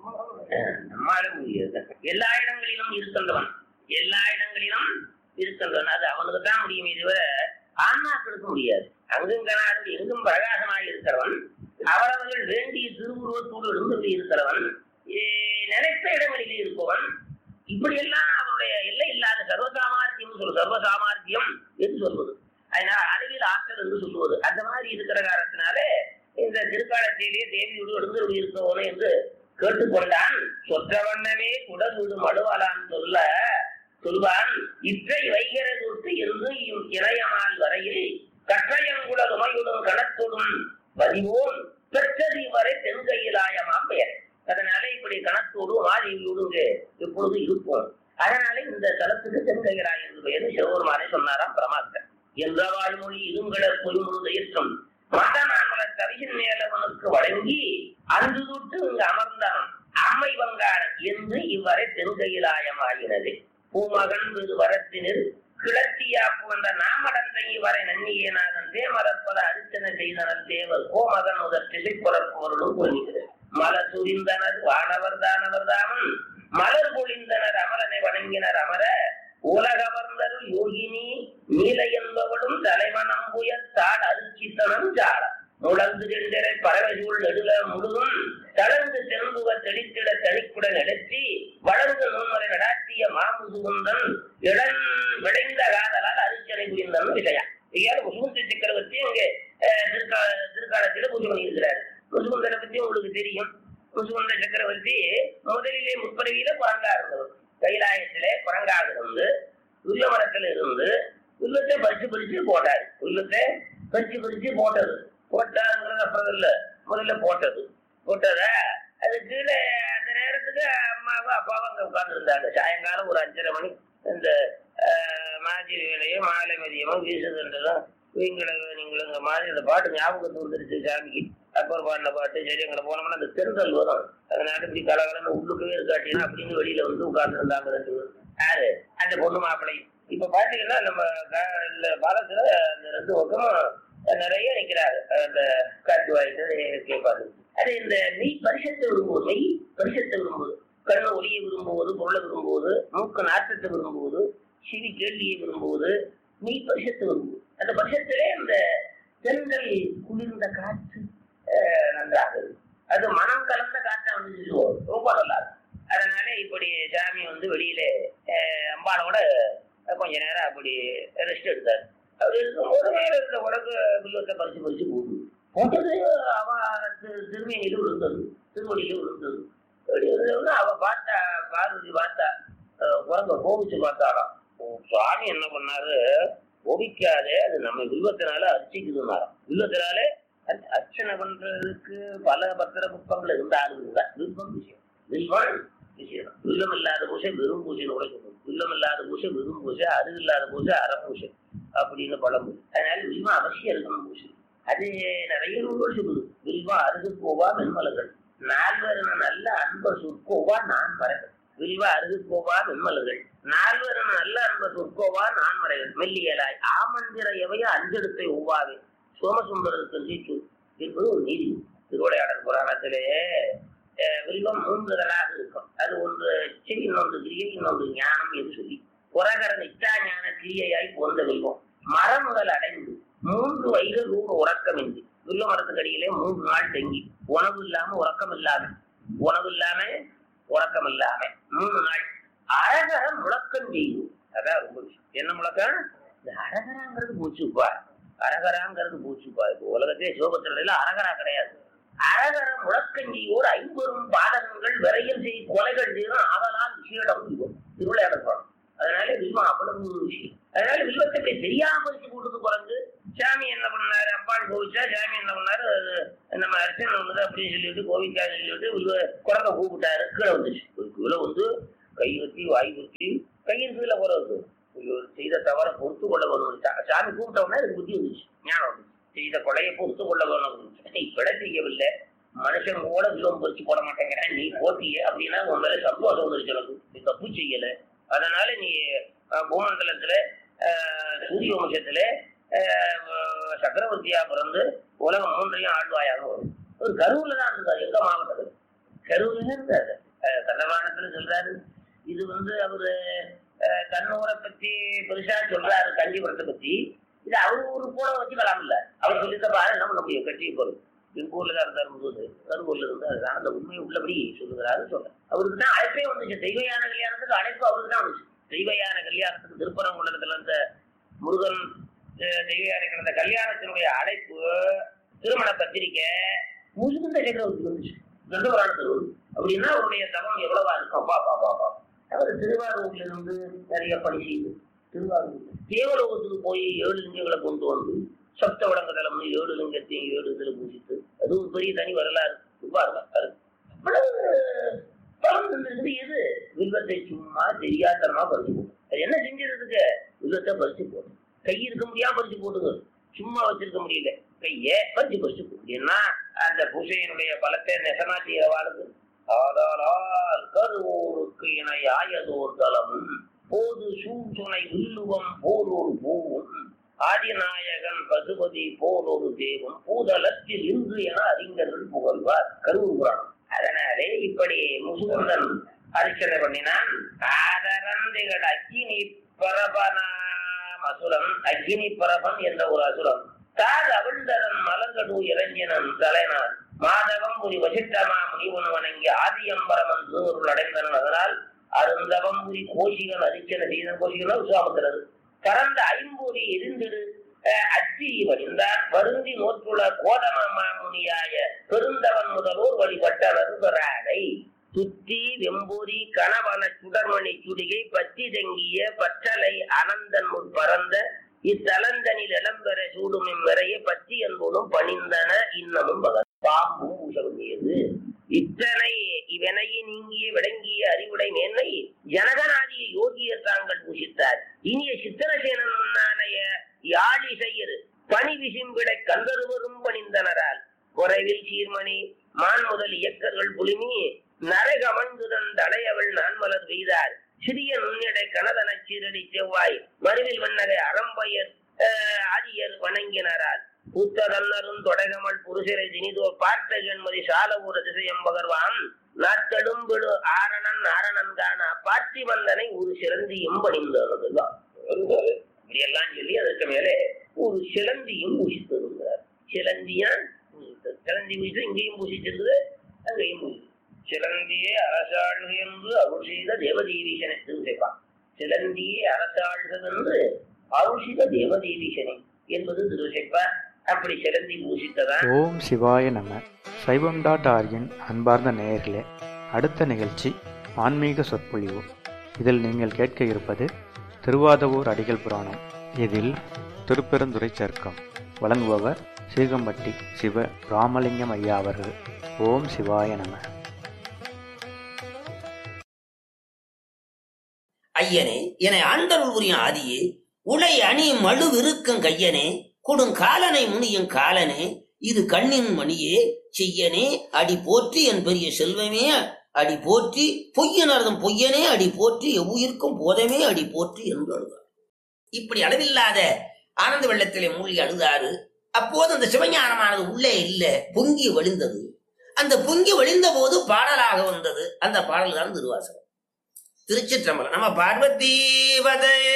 நம்மால முடியாது. எல்லா இடங்களிலும் இருக்கின்றவன், எல்லா இடங்களிலும் இருக்கின்றவன். அது அவனுக்கு தான் முடியுமே தவிர ஆன்மாக்களுக்கு முடியாது. அங்கும் கனாது எங்கும் பிரகாசமாக இருக்கிறவன், அவரவர்கள் வேண்டிய திருவுருவத்தோடு இருந்து இருக்கிறவன், நினைத்த இடங்களில் இருப்பவன். இப்படி எல்லாம் அவனுடைய எல்லை இல்லாத சர்வசாமார்த்தியம் சொல்வது, சர்வசாமார்த்தியம் என்று சொல்வது, அதனால் அளவில் ஆற்றல் என்று சொல்லுவது. அந்த மாதிரி இருக்கிற காரணத்தினாலே இந்த திருக்காலத்திலேயே தேவியோடு எழுந்தருளி இருக்கவனே என்று கேட்டுக்கொண்டான். சொற்ற வண்ணமே குடல் விடும் அடுவாளான் சொல்ல சொல்வான், இற்றை வைகிறது இருந்து இணையமால் வரையில் கற்றையங்குடல் உமையுடன் கணத்தொடும் பதிவோன் பெற்றதி வரை தென்கையிலாயமாம் பெயர். அதனால இப்படி கணத்தோடு மாதிரியோடு எப்பொழுது இருப்போம். அதனால இந்த தலத்துக்கு தென்கையிலாய் என்று பெயர் சிவபெருமானை சொன்னாராம் பிரமாத்தர். என்ற வாழ்மொழி இருங்கட பொய்முழுத ஏற்றம் மதநாமல கவியின் மேலவனுக்கு வழங்கி அன்று தொட்டு இங்கு அமர்ந்தான் அம்மை வங்காளன் என்று இவ்வரை தென்கையிலாயமாகினது. பூமகன் விரு வரத்தினில் கிளத்தியா புகழ்ந்த நாமடந்தை இவரை நன்னியேனாதன் தேமரப்பத அரிச்சனை செய்தனர் தேவர் கோமகன் முதல் திசை புறப்போருடன் கொள்கிறது. மலர் சுரிந்தனர் வானவர் தானவர் தாமன் மலர் பொழிந்தனர் அமரனை வணங்கினர் அமர உலகவர்ந்தருள் யோகினி நீல என்பவளும் தலைமணம்புய தாள் அருச்சித்தனம் சார முழந்து சென்றரை பறவைசூழ் நெடுல முழுதும் தளர்ந்து தென்புக தெளித்திட தனிக்குட நடத்தி வளர்ந்து நூன்மலை நடாத்திய மாமுசுகுந்தன் இடன் விடைந்த காதலால் அரிச்சனை புரிந்தன் விஷயம். முசுகுந்த சக்கரவர்த்தி அங்கே திருக்கா திருக்காலத்தில பூஜை பண்ணியிருக்கிறார். முசுகுந்தரை பத்தி உங்களுக்கு தெரியும். முசுகுந்த சக்கரவர்த்தி முதலிலே முற்பறவியில குரங்கா இருந்தவர். கைலாயத்திலே குரங்காக இருந்து உள்ள மரத்துல இருந்து உள்ளத்தை பறிச்சு பறிச்சு போட்டாரு. உள்ளத்தை பறிச்சு பறிச்சு போட்டது போட்டாருங்கிறது அப்புறம் இல்ல, முதல்ல போட்டது போட்டத அது கீழே அந்த நேரத்துக்கு அம்மாவும் அப்பாவும் அங்க உட்கார்ந்து இருந்தாங்க. சாயங்காலம் ஒரு அஞ்சரை மணி இந்த மாதிரி வேலையும் மாலை மதியமும் வீசுதுன்றதும் வீங்களை நீங்களுங்க மாதிரி இந்த பாட்டு ஞாபகத்து வந்துருச்சு சாமிக்கு. அப்புறம் பாடின பாட்டு சரி அங்கே போனோம்னா அந்த தெருந்தல் வரும். அதனால இப்படி கலகலன்னு உள்ளுக்கவே இருக்காட்டினா அப்படின்னு வெளியில வந்து உட்கார்ந்து இருந்தாங்க ரெண்டு பேரும். யாரு அந்த பொண்ணு மாப்பிள்ளை. இப்ப பாத்தீங்கன்னா நம்ம இந்த பாலத்துல அந்த ரெண்டு பக்கமும் நிறைய நிக்கிறாரு. அந்த காற்று வாய்ட்டு கேட்பாரு. அது இந்த மெய் பரிசத்தை விரும்புவது, மெய் பரிசத்தை விரும்புவது, கண்ண ஒளியை விரும்புவது, பொருளை விரும்புவது, மூக்க நாட்டத்தை விரும்புவது, சிவி கேள்வியை விரும்புவது, மெய் பரிசத்தை விரும்புவது. அந்த பரிசத்திலே அந்த தென்றல் குளிர்ந்த காற்று நன்றாக இருக்கு. அது மனம் கலந்த காற்றா வந்து சொல்லுவோம், ரொம்ப நல்லா இருக்கும். அதனால இப்படி சாமி வந்து வெளியில அம்பாலோட கொஞ்ச நேரம் அப்படி ரெஸ்ட் எடுத்தாரு. அப்படி இருக்கும்போது மேல இருந்த உடம்பு வில்வத்தை பறிச்சு பறிச்சு போகுது. போட்டது அவ திருமணியில விழுந்தது, திருவடியில விழுந்தது. அப்படி இருந்ததுன்னா அவ பார்த்தா, பார்வதி பார்த்தா, குரங்க கோபிச்சு பார்த்தாலாம். சுவாமி என்ன பண்ணாரு, கோபிக்காதே, அது நம்ம வில்வத்தினால அர்ச்சிக்குதுன்னாராம். வில்வத்தினால அர்ச்சனை பண்றதுக்கு பல பத்திர புஷ்பங்கள் இருந்தாலும் வில்வம் விஷயம், வில்வம் விஷயம். வில்லம் இல்லாத பூசை வெறும் பூசைன்னு கூட சொல்லுவோம். வில்லம் இல்லாத பூசை வெறும் பூசை, அருகு இல்லாத பூசை அறப்பூசை அப்படின்னு பழம்பு. அதனால வில்வம் அவசியம் இருக்கணும் பூசை. அது நிறைய நூல்கள் சொல்லுது. வில்வம் அருகு கோவா வெண்மலர்கள் நால்வரன நல்ல அன்ப சொற்கோவா நான் மறைகள். வில்வ அருகு கோவா வெண்மலர்கள் நால்வரன நல்ல அன்ப சொற்கோவா நான் மறைகள். மெல்லியலாய் ஆமந்திர எவைய அஞ்செடுத்தை ஒவ்வாவே சோமசுந்தரருக்கு சீட்டு என்பது ஒரு நீதி. திருவிளையாடல் புராணத்திலே வில்வம் மூன்றுகளாக இருக்கும். அது ஒன்று இச்சை, இன்னொன்று கிரியை, இன்னொன்று ஞானம் என்று சொல்லி புறகர நிச்சா ஞான கிரியையாய் போன்ற வில்வம் மரமுதல் அடைந்து மூன்று வைகள் ஊர் உறக்கமின்றி வில்வ மரத்துக்கடியிலே மூன்று நாள் தங்கி உணவு இல்லாம உறக்கம் இல்லாம உணவு இல்லாம உறக்கம் இல்லாம மூணு நாள் அரகர முழக்கம் செய்யும். அதான் ரொம்ப விஷயம். என்ன முழக்கம்? இந்த அரகராங்கிறது பூச்சுப்பா, அரகராங்கிறது பூச்சுப்பா. இப்போ உலகத்திலே சிவபத்திரையில அரகரா கிடையாது. அரகர முழக்கஞ்சியோர் ஐம்பெரும் பாதகங்கள் விரையில் செய் கொலைகள் செய்யும் அதனால் விஷயம் திருவிளையாடல். அதனால வில்வம் அவ்வளவு விஷயம். அதனால வில்வத்தை தெரியாம பறிச்சு போட்டது குறைஞ்சு. சாமி என்ன பண்ணாரு, அப்பான் கோவிச்சா சாமி என்ன பண்ணாரு, நம்ம அர்ச்சனை ஒண்ணுது அப்படின்னு சொல்லிட்டு கோவிக்கான்னு சொல்லிட்டு வில்வ குரங்க கூப்பிட்டாரு. கீழே வந்துச்சு. கீழே வந்து கை வச்சு வாய் வச்சு கையின் கீழே குறை வந்து செய்த தவற பொறுத்து கொள்ள வேணும். சாமி கூப்பிட்டோம்னா எனக்கு புத்தி வந்துச்சு, ஞானம் வந்துச்சு. செய்த கொலையை பொறுத்து கொள்ள வேணும். இப்பட செய்யவில்லை, மனுஷன் கூட வில்வம் பொறிச்சு போட மாட்டேங்கிறேன், நீ போட்டிய அப்படின்னா உன் மேல சந்தோஷம் வந்துருச்சு. எனக்கு நீ தப்பு செய்யல. அதனால நீ பூமண்டலத்துல சூரிய வம்சத்துல சக்கரவர்த்தியா பிறந்து உலகம் மூன்றையும் ஆழ்வாயாக வரும். ஒரு கருவுல தான் இருக்காரு எங்க மாவட்டத்தில். கருவுல இருந்தாரு. கண்டவானத்துல சொல்றாரு. இது வந்து அவரு கண்ணூரை பத்தி பெருசா சொல்றாரு, காஞ்சிபுரத்தை பத்தி. இது அவரு ஒரு கூட வச்சுக்கலாம் இல்ல. அவர் சொல்லியிருந்த பாரு நம்ம நம்முடைய கட்சியை பொருள் எங்க ஊர்ல தான் இருந்தாரு போது கருவூர்ல இருந்து அதுதான் அந்த உண்மையை உள்ளபடி சொல்லுகிறாரு சொல்ற. அவருக்கு தான் அழைப்பே வந்துச்சு. தெய்வயான கல்யாணத்துக்கு அழைப்பு அவருக்கு தான் வந்துச்சு. தெய்வயான கல்யாணத்துக்கு திருப்பரங்குன்றத்துல இருந்த முருகன் தெய்வயான கிடந்த கல்யாணத்தினுடைய அழைப்பு திருமண பத்திரிக்கை முழுந்த சக்கரவர்த்தி வந்துச்சு. கண்டவரான திருவள்ளுவர் அப்படின்னா அவருடைய தவம் எவ்வளவா இருக்கும். பாப்பா பாப்பா அவர் திருவாரூர்ல இருந்து நிறைய பணி செய்து திருவாரூர் தேவலோகத்துக்கு போய் ஏழு லிங்கங்களை கொண்டு வந்து சப்த வடங்கடலம்னு ஏழு லிங்கத்தையும் ஏழு இதுல பூசித்து அது ஒரு பெரிய தனி வரலாறு. பலம் தந்திருக்குது. எது வில்வத்தை சும்மா தெரியாதனமா பறிச்சு போடும். அது என்ன செஞ்சிருதுக்கு வில்வத்தை பறிச்சு போடும். கை இருக்க முடியாம பறிச்சு போடுங்க. சும்மா வச்சிருக்க முடியல, கைய பறிச்சு பறிச்சு போடும். ஏன்னா அந்த பூசையினுடைய பலத்தை நெசமா செய்யவாளுக்கு ஆதாரால் கருவோருக்கு இணையாயதோர் தலமும் போது சூழ்சுனை வில்லுவம் போல் ஒரு பூவும் ஆதிநாயகன் பசுபதி போல் ஒரு தேவம் பூதலத்தில் இன்று என அறிஞர்கள் புகழ்வார் கருவூர் புராணம். அதனாலே இப்படி முசுகுந்தன் அரிச்சனை பண்ணினான். ஆதரந்தைகள் அக்கினி பரபனாம் அசுரம், அக்கினி பரபன் என்ற ஒரு அசுரம் தாது அவிழ்ந்தரன் மலங்கடு இறைஞ்சினன் தலைனான் மாதவம் ஒரு வசிட்டமா முனிவன் வணங்கி ஆதியம்பரமன் திருவருள் அடைந்தனன். அதனால் அருந்தவம் புரி கோஷிகள் அரிச்சனை செய்த கோஷிகள் விசுவாமத்திரது பரந்த ஐம்பொறி எரிந்திரு அத்தி வடிந்தான் வருந்தி நோற்றுள்ள கோதம முனியாய பெருந்தவன் முதலோர் வழிபட்டனர் பெறாடை துத்தி வெம்பொறி கணவன சுடர்மணி சுடிகை பத்தி தங்கிய பற்றலை அனந்தன் முன் பறந்த இத்தலந்தனில் இளம்பெற சூடும் இம்முறைய பத்தி என்பதும் பணிந்தன இன்னமும் பகல் பாம்பும் பூசவங்கியது. இத்தனை இவனையை நீங்கிய விளங்கிய அறிவுடை மேன்மை ஜனகநாதிய யோகியர் தாங்கள் பூசித்தார். இனிய சித்திரசேனன் முன்னானைய யாழி செய்யரு பணி விசிம்பிடை கந்தருவரும் பணிந்தனரால் குறைவில் சீர்மணி மான் முதல் இயக்கர்கள் புலிமி நரகமந்துதன் தடையவள் நான்மலர் வெய்தார் சிறிய நுண்ணிடை கனதன சீரடி செவ்வாய் மருவில் வண்ணகை அறம்பயர் ஆதியர் வணங்கினரால் பூத்ததன்னரும் தொடகமல் புருஷரை தினிதோர் பார்த்த ஜென்மதி சால ஊர திசையம் பகர்வான் நாத்தெடும்பெழு ஆரணன் ஆரணன் காண பார்த்தி வந்தனை ஒரு சிலந்தியும் பணிந்ததுதான். இப்படியெல்லாம் சொல்லி அதற்கு மேலே ஒரு சிலந்தியும் பூசித்திருந்தார். சிலந்தியா சிலந்தி பூசித்து இங்கேயும் பூசிச்சிருக்குது, அங்கேயும் பூசி சிலந்தியே அரசாழ்க என்று அருள் செய்த தேவதேவீசனை திருசைப்பான். சிலந்தியே அரசாழ்க என்று அருள் செய்த தேவதேவீசனை என்பது திருசைப்பான். அப்படி சிலந்தி பூசித்ததா. ஓம் சிவாய நம. சைவம் டாட் ஆர்கின் அன்பார்ந்த நேயர்களே, அடுத்த நிகழ்ச்சி ஆன்மீக சொற்பொழிவு. இதில் நீங்கள் கேட்க இருப்பது திருவாதவூர் அடிகள் புராணம். இதில் திருப்பெருந்துறை சர்க்கம் வழங்குபவர் சீகம்பட்டி சிவ ராமலிங்கம் ஐயா அவர்கள். ஓம் சிவாய நம. ஐயனே, என ஆண்டருள் புரியும் ஆதியே, உலை அணி மழு விருக்கும் கையனே, கொடுங்காலனை முனியும் காலனே, இது கண்ணின் மணியே செய்யனே அடி போற்றி, என் பெரிய செல்வமே அடி போற்றி, பொய்யனர்தம் பொய்யனே அடி போற்றி, எவ்வுயிர்க்கும் போதமே அடி போற்றி என்று அழுதார். இப்படி அளவில்லாத ஆனந்த வெள்ளத்திலே மூழ்கி அழுதாரு. அப்போது அந்த சிவஞானமானது உள்ளே இல்ல, பொங்கி வழிந்தது. அந்த பொங்கி வழிந்த போது பாடலாக வந்தது. அந்த பாடல் தான் திருவாசகம். திருச்சிற்றம்பலம். நம்ம பார்வதி வதையே.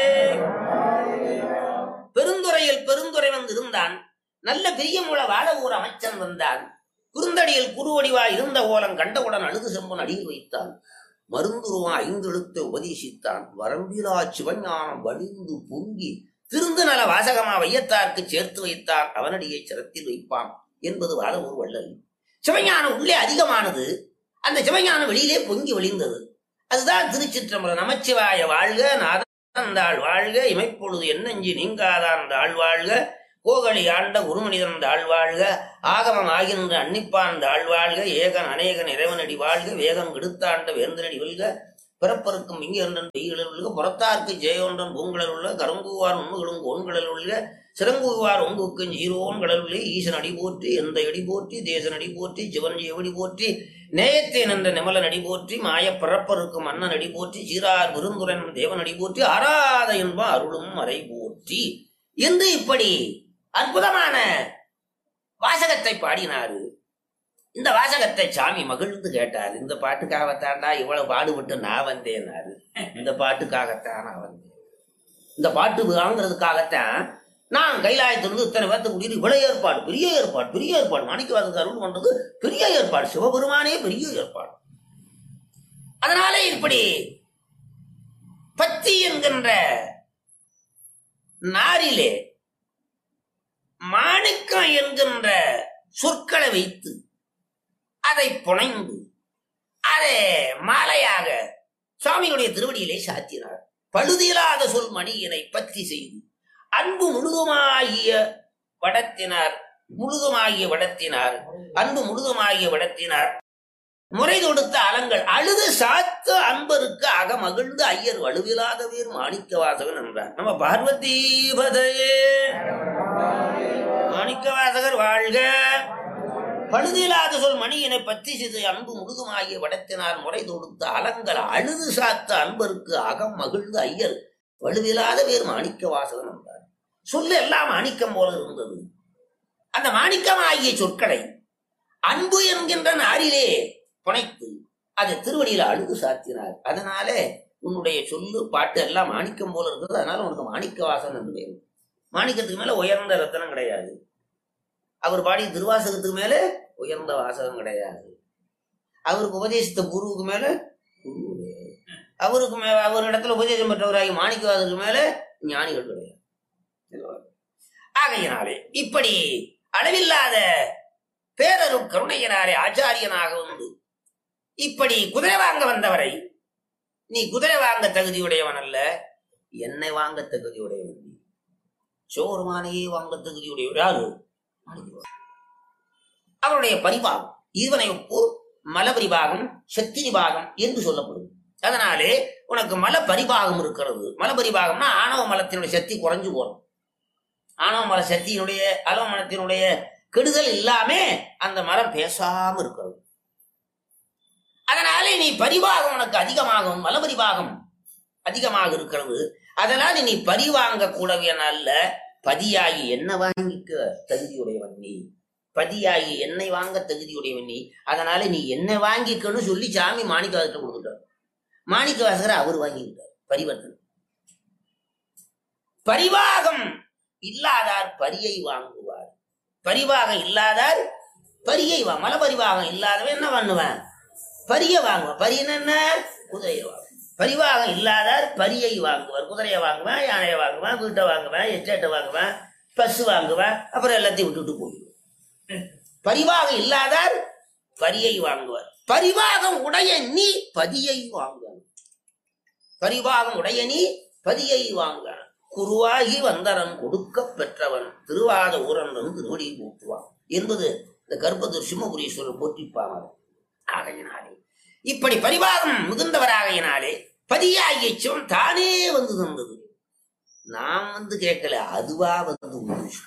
பெருந்துறையில் பெருந்துறை வந்து இருந்தான். நல்ல பிரியமுள்ள வாழ ஊர் அமைச்சன் வந்தான். குறுந்தடியில் குறுவடிவாய் இருந்த ஓலம் கண்டவுடன் அழுது செம்பன் அடியில் வைத்தான். மருந்துருவா ஐந்தெழுத்தை உபதேசித்தான். வரம்பிலா சிவஞானம் வழிந்து பொங்கி திருந்து நல வாசகமா வையத்தார்க்கு சேர்த்து வைத்தான். அவனடியை சிரத்தில் வைப்பான் என்பது வாழ ஊர் வள்ளல். சிவஞானம் உள்ளே அதிகமானது. அந்த சிவஞானம் வெளியிலே பொங்கி வழிந்தது. அதுதான் திருச்சிற்றம்பலம். நமச்சிவாய வாழ்க, நாதாள் வாழ்க, இமைப்பொழுது என்னஞ்சி நீங்காதான் தாழ் வாழ்க, கோகலி ஆண்ட குருமனிதன் தாழ் வாழ்க, ஆகமம் ஆகின்ற அன்னிப்பான் தாழ் வாழ்க, ஏகன் அநேகன் இறைவனடி வாழ்க, வேகம் கெடுத்தாண்ட வேந்தனடி வெல்க, பிறப்பருக்கும் இங்கிருந்தன் பெய்களில் உள்ள புறத்தார்க்கு ஜெயொன்றன் பூங்கடல் உள்ள கருங்குவார் உண்மைகளும் கோன்கடல் உள்ள சிறங்குவார் ஒங்குக்கும் ஜீரோன் கடல் உள்ள ஈசன் அடி போற்றி, எந்த அடி போற்றி, தேசன் அடி போற்றி, சிவன் எவடி போற்றி, நேயத்தேன் என்ற நிமலன் அடி போற்றி, மாய பிறப்பருக்கும் மன்னன் அடி போற்றி, சீரார் விருந்துரன் தேவன் அடி போற்றி, ஆராத என்ப அருளும் மறை போற்றி என்று இப்படி அற்புதமான வாசகத்தை பாடினாரு. இந்த வாசகத்தை சாமி மகிழ்ந்து கேட்டார். இந்த பாட்டுக்காகத்தாண்டா இவ்வளவு பாடுபட்டு நான் வந்தேன்னாரு. இந்த பாட்டுக்காகத்தான் நான் வந்தேன், இந்த பாட்டு வாங்குறதுக்காகத்தான் நான் கைலாயத்திலிருந்து இத்தனை பேர்த்து கூட்டிட்டு இவ்வளவு ஏற்பாடு, பெரிய ஏற்பாடு, பெரிய ஏற்பாடு. மாணிக்கவாசகர் அருள் பண்றது பெரிய ஏற்பாடு, சிவபெருமானே பெரிய ஏற்பாடு. அதனாலே இப்படி பத்தி என்கின்ற நாரிலே மாணிக்கம் என்கின்ற சொற்களை வைத்து அதை புனைந்து அதை மாலையாக சுவாமியுடைய திருவடியிலே சாத்தினார். பழுதிலாத சொல் மணியினை பத்தி செய்து அன்பு முழுதுமாகிய வடத்தினார், முழுதுமாகிய வடத்தினார், அன்பு முழுதுமாகிய வடத்தினார். முறை தொடுத்த அலங்கள் அழுது சாத்த அன்பருக்கு அக மகிழ்ந்து ஐயர் வலுவிலாத வீர் மாணிக்க வாசகன் என்றார். நம்ம பார்வதி பதையே மாணிக்க வாசகர் வாழ்க. பழுதிலாத சொல் மணியினை பற்றி செய்து அன்பு முழுதுமாகிய வடத்தினார் முறை தொடுத்த அலங்கள் அழுது சாத்த அன்பருக்கு அகம் மகிழ்ந்து ஐயர் வலுவிலாத வீர் மாணிக்க வாசகன் என்றார். சொல்ல எல்லாம் மாணிக்கம் போல இருந்தது. அந்த மாணிக்கமாகிய சொற்களை அன்பு என்கின்ற நாரிலே புனைத்து அது திருவடியில அழுது சாத்தினார். அதனால உன்னுடைய சொல்லு பாட்டு எல்லாம் மாணிக்கம் போல இருக்குது. அதனால உனக்கு மாணிக்க வாசகன் என்று பேரு. மாணிக்கத்துக்கு மேல உயர்ந்த ரத்தனம் கிடையாது. அவர் பாடிய திருவாசகத்துக்கு மேல உயர்ந்த வாசகம் கிடையாது. அவருக்கு உபதேசித்த குருவுக்கு மேல குரு, அவருக்கு மே அவர் இடத்துல உபதேசம் பெற்றவராகி மாணிக்க வாசகத்துக்கு மேல ஞானிகள் கிடையாது. ஆகையினாலே இப்படி அளவில்லாத பேரரும் கருணையனாரே ஆச்சாரியனாக வந்து இப்படி குதிரை வாங்க வந்தவரை நீ குதிரை வாங்க தகுதியுடையவன் அல்ல, என்னை வாங்க தகுதியுடையவன், சோறுமானையே வாங்க தகுதியுடையவர் யாரு? அவருடைய பரிபாகம் ஈவனை ஒப்பு மல பரிபாகம் சக்தி விபாகம் என்று சொல்லப்படும். அதனாலே உனக்கு மல பரிபாகம் இருக்கிறது. மல பரிபாகம்னா ஆணவ மலத்தினுடைய சக்தி குறைஞ்சு போறோம். ஆணவ மல சக்தியினுடைய அலவ மலத்தினுடைய கெடுதல் இல்லாம அந்த மரம் பேசாம இருக்கிறது. அதனாலே நீ பரிபாகம் உனக்கு அதிகமாகும், மல பரிபாகம் அதிகமாக இருக்கிறது. அதனால நீ பரிவாங்க கூடவே நல்ல பதியாகி என்ன வாங்கிக்க தகுதியுடையவன் நீ, பதியாகி என்னை வாங்க தகுதியுடையவன் நீ. அதனால நீ என்ன வாங்கிக்கன்னு சொல்லி சாமி மாணிக்க வாசகர் கொடுத்துட்டார். மாணிக்க வாசகர் அவர் வாங்கிக்கிட்டார் பரிவர்த்தனை. பரிவாகம் இல்லாதார் பரியை வாங்குவார், பரிவாகம் இல்லாதார் பரியை வாங்க. மல பரிவாகம் இல்லாதவன் என்ன பண்ணுவேன்? பரிய வாங்குவான். பரியன் என்ன? குதிரையை வாங்குவான். பரிவாகம் இல்லாதார் பரியை வாங்குவார். குதிரையை வாங்குவேன், யானையை வாங்குவேன், வீட்டை வாங்குவேன், எஸ்டேட்டை வாங்குவேன், பஸ் வாங்குவேன், அப்புறம் எல்லாத்தையும் விட்டுட்டு போயிடுவேன். பரிவாகம் இல்லாதார் பரியை வாங்குவார். பரிவாகம் உடைய நீ பதியை வாங்குவான். பரிவாகம் உடைய நீ பதியை வாங்க. குருவாகி வந்தரன் கொடுக்க பெற்றவன் திருவாத ஊரன் திருவடியை போற்றுவான் என்பது இந்த கர்ப்பதூர் சிம்மபுரீஸ்வரர் போற்றிப்பாங்க. ஆகையினாலே இப்படி பரிவாகம் மிகுந்தவராகையினாலே பதியாகிய சிவன் தானே வந்து தந்தது. நாம் வந்து கேட்கல, அதுவா வந்து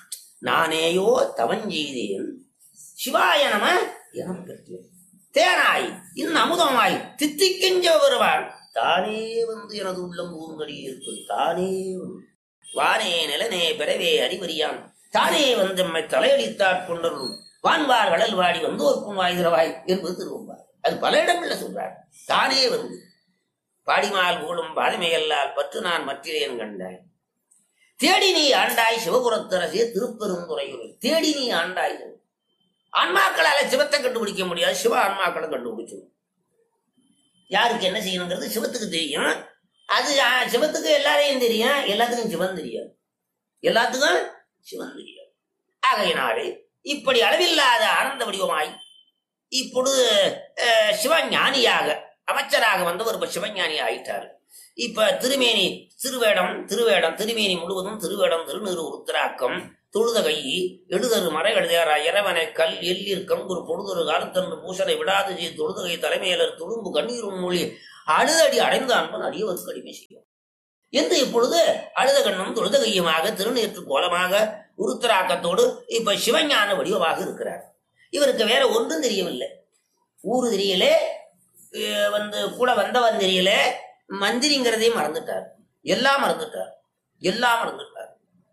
நானேயோ தவஞ்செய்தேன் சிவாய நம என பெற்றேன். தேனாய் இன் அமுதமாய் தித்திக்கெஞ்ச வருவாள் தானே வந்து எனது உள்ளம் பூங்கடி இருக்கு. தானே வந்து வானே நிலனே பிறவே அறிவறியான் தானே வந்து நம்மை தலையளித்தாற் கொண்டரும் வான்வார் கடல் வாடி வந்தோர்க்கும் வாய்திரவாய் என்பது திருவம்பார். அது பல இடங்கள்ல சொல்றார். தானே வந்து பாடிமால் கூடும் பாதமையல்லால் பற்று நான் மற்றிலேன் கண்டாய் தேடி நீ ஆண்டாய் சிவபுரத்தரசே திருப்பெருந்துறையுள் தேடி நீ ஆண்டாய். ஆன்மாக்களால சிவத்தை கண்டுபிடிக்க முடியாது, சிவ ஆன்மாக்களை கண்டுபிடிச்சிடும். யாருக்கு என்ன செய்யணுங்கிறது சிவத்துக்கு தெரியும். அது சிவத்துக்கு எல்லாரையும் தெரியும், எல்லாத்துக்கும் சிவன் தெரியாது, எல்லாத்துக்கும் சிவன் தெரியாது. ஆகையினாலே இப்படி அளவில்லாத ஆனந்த வடிவமாய் இப்பொழுது சிவஞானியாக அமைச்சராக வந்தவர் இப்ப சிவஞானி ஆயிட்டாரு. இப்ப திருமேனி திருவேடம் திருவேடம் திருமேனி முழுவதும் திருவேடம் திருநீறு உருத்திராக்கம் தொழுதகை எழுதரு மறை எழுதியாரா இறைவனை கல் எல்லிற்கம் ஒரு பொழுதொரு காலத்தன்று பூசனை விடாது செய்து தொழுதகை தலைமையிலர் துளும்பு கண்ணீரும் மொழி அழுதடி அடைந்த அன்பன் அடியவருக்கு அடிமை செய்யும் என்று இப்பொழுது அழுத கண்ணும் தொழுதகையுமாக திருநீற்று கோலமாக உருத்திராக்கத்தோடு இப்ப சிவஞான வடிவமாக இருக்கிறார். இவருக்கு வேற ஒன்றும் தெரியவில்லை. ஊரு தெரியல, வந்து கூட வந்தவன் தெரியல, மந்திரிங்கிறதையும் மறந்துட்டார், எல்லாம் மறந்துட்டார், எல்லாம் மறந்துட்டார்.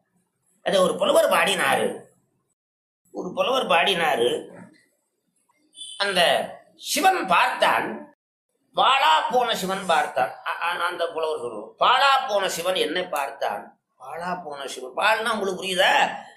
அதை ஒரு புலவர் பாடினாரு, ஒரு புலவர் பாடினாரு. அந்த சிவன் பார்த்தான். பாழா போன சிவன் பார்த்தான். அந்த புலவர் சொல்லுவோம், பாழா போன சிவன் என்னை பார்த்தான். பாழா போன சிவன், பால்னா உங்களுக்கு புரியுதா?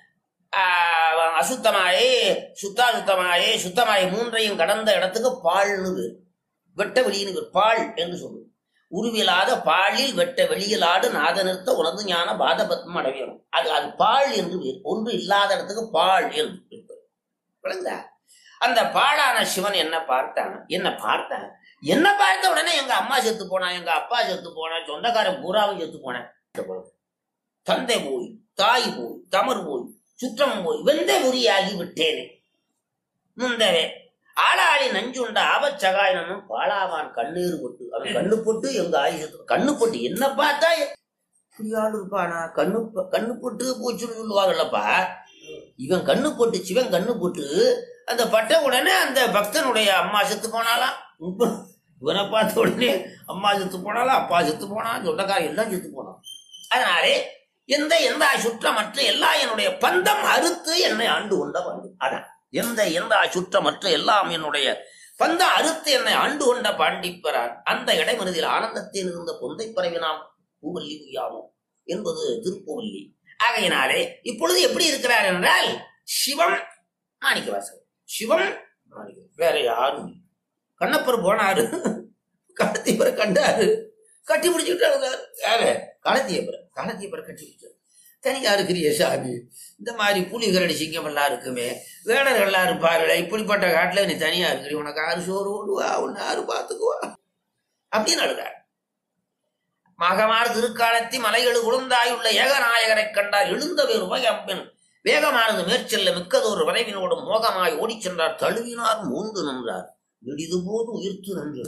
ஆஹ் அசுத்தமாயே சுத்தாசுத்தமாயே சுத்தமாயே மூன்றையும் கடந்த இடத்துக்கு பால்னு வெட்ட வெளியின்னு பால் என்று சொல்லுவோம். உருவிலாத பாலில் வெட்ட வெளியிலாடு நாத நிறுத்த உனது ஞான பாதபத்மம் அடையணும். அது அது பால் என்று ஒன்று இல்லாத இடத்துக்கு பால் என்று விளங்குதா? அந்த பாழான சிவன் என்ன பார்த்தான், என்ன பார்த்தான் என்ன பார்த்த உடனே எங்க அம்மா செத்து போனா, எங்க அப்பா செத்து போனா, சொந்தக்காரன் பூராவும் செத்து போனேன். தந்தை போய், தாய் போய், தமர் போய், சுற்றம் போய், வெந்த உரியாகி விட்டேனே. முந்தவே ஆளாளி நஞ்சுண்ட ஆபச்சகாயனும் பாலாவான் கண்ணீர் போட்டு, அவன் கண்ணு போட்டு எங்க ஆயுஷ கண்ணு போட்டு என்ன பார்த்தா புரியாள் இருப்பானா? கண்ணு கண்ணு போட்டு போச்சுன்னு சொல்லுவாங்கல்லப்பா. இவன் கண்ணு போட்டு சிவன் கண்ணு போட்டு அந்த பட்ட உடனே அந்த பக்தனுடைய அம்மா செத்து போனாலாம். இவனை பார்த்த உடனே அம்மா செத்து போனாலும், அப்பா செத்து போனான், சொந்தக்காரன் எல்லாம் செத்து போனான். அதனாலே எந்த எந்த சுற்றமற்ற எல்லாம் என்னுடைய பந்தம் அறுத்து என்னை ஆண்டு கொண்ட பாண்டி. அதான் எந்த எந்த சுற்றமற்ற எல்லாம் என்னுடைய பந்த அறுத்து என்னை ஆண்டு கொண்ட பாண்டிப்பரான். அந்த இடைமனதில் ஆனந்தத்தில் இருந்த பொந்தை பரவினாம் பூவல்லி உய்யாமோ என்பது திருப்புவல்லி. ஆகையினாலே இப்பொழுது எப்படி இருக்கிறார் என்றால் சிவம் மாணிக்கவாசகர், சிவம் மாணிக்க, வேற யாரும். கண்ணப்பர் போனாரு, காலத்தீபரை கண்டாரு, கட்டி பிடிச்சுட்டாரு. யாரு? காலத்தீபரை. காலத்தீபரை கட்டி பிடிச்சாரு. தனியா இருக்கிறிய சாமி, இந்த மாதிரி புலி கரடி சிங்கம் எல்லாம் இருக்குமே, வேடர்கள்லாம் இருப்பாரு, இப்படிப்பட்ட காட்டுல நீ தனியா இருக்கிறீ, உனக்கு ஆறு சோறு ஓடுவா, உன்னை ஆறு பார்த்துக்குவா அப்படின்னு அழுதார். மகமாறு திருக்காலத்தி மலைகளு உளுந்தாயுள்ள ஏகநாயகரை கண்டார் எழுந்த வேறு வகையம்பெண் வேகமானது மேற்செல்ல மிக்கதொரு வரைவினோடு மோகமாய் ஓடிச் சென்றார். தழுவினார் மூந்து நின்றார். நெடிது போது உயிர்த்து நின்று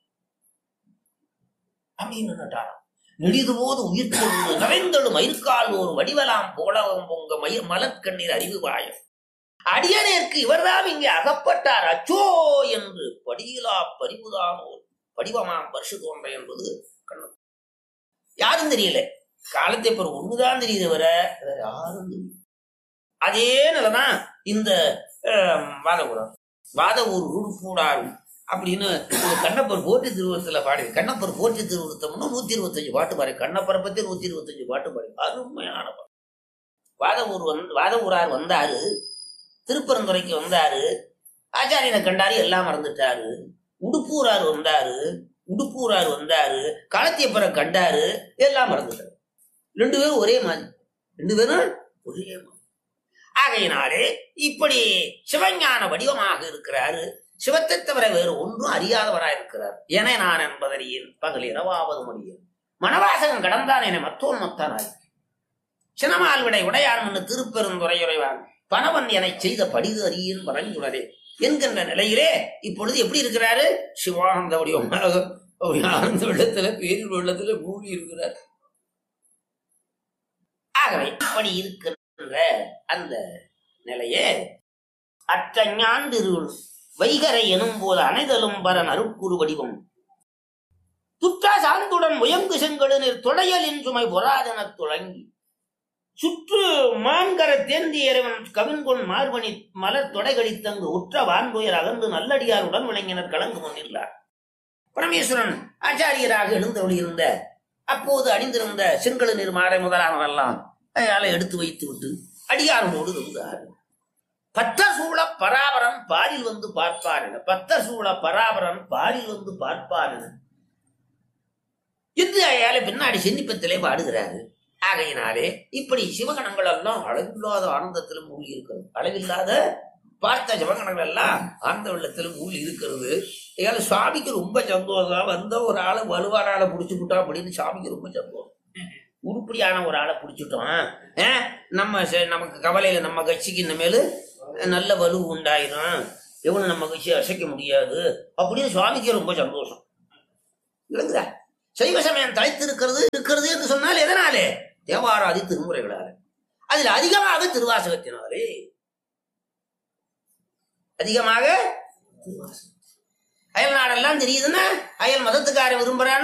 அப்படின்னு நின்றாராம். நெடிது போது உயிர்த்து நிறைந்தெழும் மயிர்கால் ஒரு வடிவலாம் போலவும் பொங்க மயிர் மலர்கண்ணீர் அறிவு பாயம். அடியனேற்கு இவர்தான் இங்கே அகப்பட்டார் அச்சோ என்று படியிலா பரிவுதானோ படிவமாம் பரிசு தோன்ற என்பது கண்ணு. யாரும் தெரியல, காலத்தை பிற ஒண்ணுதான் தெரியுது வர யாரும் தெரியல. அதே நிலைதான் இந்த வாதபுரம் வாதவூர் உருப்பூடாரும் அப்படின்னு கண்ணப்பர் போற்றி திருவுருத்துல பாடு. கண்ணப்பர் போற்றி திருவுருத்தம்னு நூத்தி இருபத்தி அஞ்சு பாட்டு பாரு. கண்ணப்பரை பத்தி நூத்தி இருபத்தி அஞ்சு பாட்டு பாடு, அருமையான பாடு. வாதவூர் வந்து வாதவூரார் வந்தாரு, திருப்பரந்துரைக்கு வந்தாரு, ஆச்சாரியனை கண்டாரு, எல்லாம் மறந்துட்டாரு. உடுப்பூரார் வந்தாரு, உடுப்பூரார் வந்தாரு, காலத்தியப்பரை கண்டாரு, எல்லாம் மறந்துட்டாரு. ரெண்டு பேரும் ஒரே மாதிரி, ரெண்டு பேரும் ஒரே மாதிரி. ஆகையினாலே இப்படி சிவஞான வடிவமாக இருக்கிறாரு. சிவத்தை தவிர வேறு ஒன்றும் அறியாதவராயிருக்கிறார். என நான் என்பதறியேன் பகல் இரவாவது முடியும் மனவாசகம் கடந்தான் என மத்தோன் மத்தானாய் சினமால் விடை உடையான் திருப்பெருந்துரையுறைவான் பணவன் என செய்த படிது அறியேன் பரஞ்சுடரே என்கின்ற நிலையிலே இப்பொழுது எப்படி இருக்கிறாரு? சிவானந்த வடிவமாக ஆனந்த வெள்ளத்துல பேரில் வெள்ளத்துல மூடி இருக்கிறார். ஆகவே இப்படி இருக்கின்ற அந்த நிலையே அற்ற ஞான்றிருள் வைகரை எனும் போது அணைதலும் பரன் அருட்குறு வடிவம் துற்றா சார்ந்துடன் முயங்கு செங்கடனில் தொடையலின் சுமை பொறாதன துளங்கி சுற்று மான்கர தேந்தியரவன் கவின்கொன் மார்பணி மலர் தொடைகளித்தங்கு உற்ற வான்புயர் அகன்று நல்லடியார் உடன் விளங்கினர் கலந்து கொண்டிருந்தார். பரமேஸ்வரன் ஆச்சாரியராக எழுந்தருளியிருந்த அப்போது அணிந்திருந்த செங்கழு நீர் மாறை முதலானவெல்லாம் அயால எடுத்து வைத்து விட்டு அடியாரோடு இருந்தார். பத்த சூழ பராபரன் பாரில் வந்து பார்ப்பார் என பத்த சூழ பராபரன் பாரில் வந்து பார்ப்பார் என என்று அயால பின்னாடி சின்னிப்பத்திலே பாடுகிறாரு. ஆகையினாலே இப்படி சிவகணங்கள் எல்லாம் அளவில்லாத ஆனந்தத்திலும் மூழ்கி இருக்கிறது. அளவில்லாத பார்த்த சிவகணங்கள் எல்லாம் ஆனந்த வெள்ளத்திலும் மூழ்கி இருக்கிறது. ஏன்னா சுவாமிக்கு ரொம்ப சந்தோஷம். வந்த ஒரு ஆளை வலுவான ஆளை பிடிச்சு விட்டோம் அப்படின்னு சாமிக்கு ரொம்ப சந்தோஷம். உருப்படியான ஒரு ஆளை பிடிச்சிட்டோம், நம்ம நமக்கு கவலையில நம்ம கட்சிக்கு இனிமேல் நல்ல வலு உண்டாயிரும், எவனும் நம்ம கட்சியை அசைக்க முடியாது அப்படின்னு சுவாமிக்கு ரொம்ப சந்தோஷம். இல்லைங்களா? சைவ சமயம் தலைத்திருக்கிறது இருக்கிறது என்று சொன்னால் எதனாலே? தேவாராதி திருமுறைகளாலே, அதில் அதிகமாக திருவாசகத்தினாலே. அதிகமாக திருவாசகம். அயல் நாடெல்லாம் தெரியுதுன்னா அயல் மதத்துக்கார விரும்புறான்னு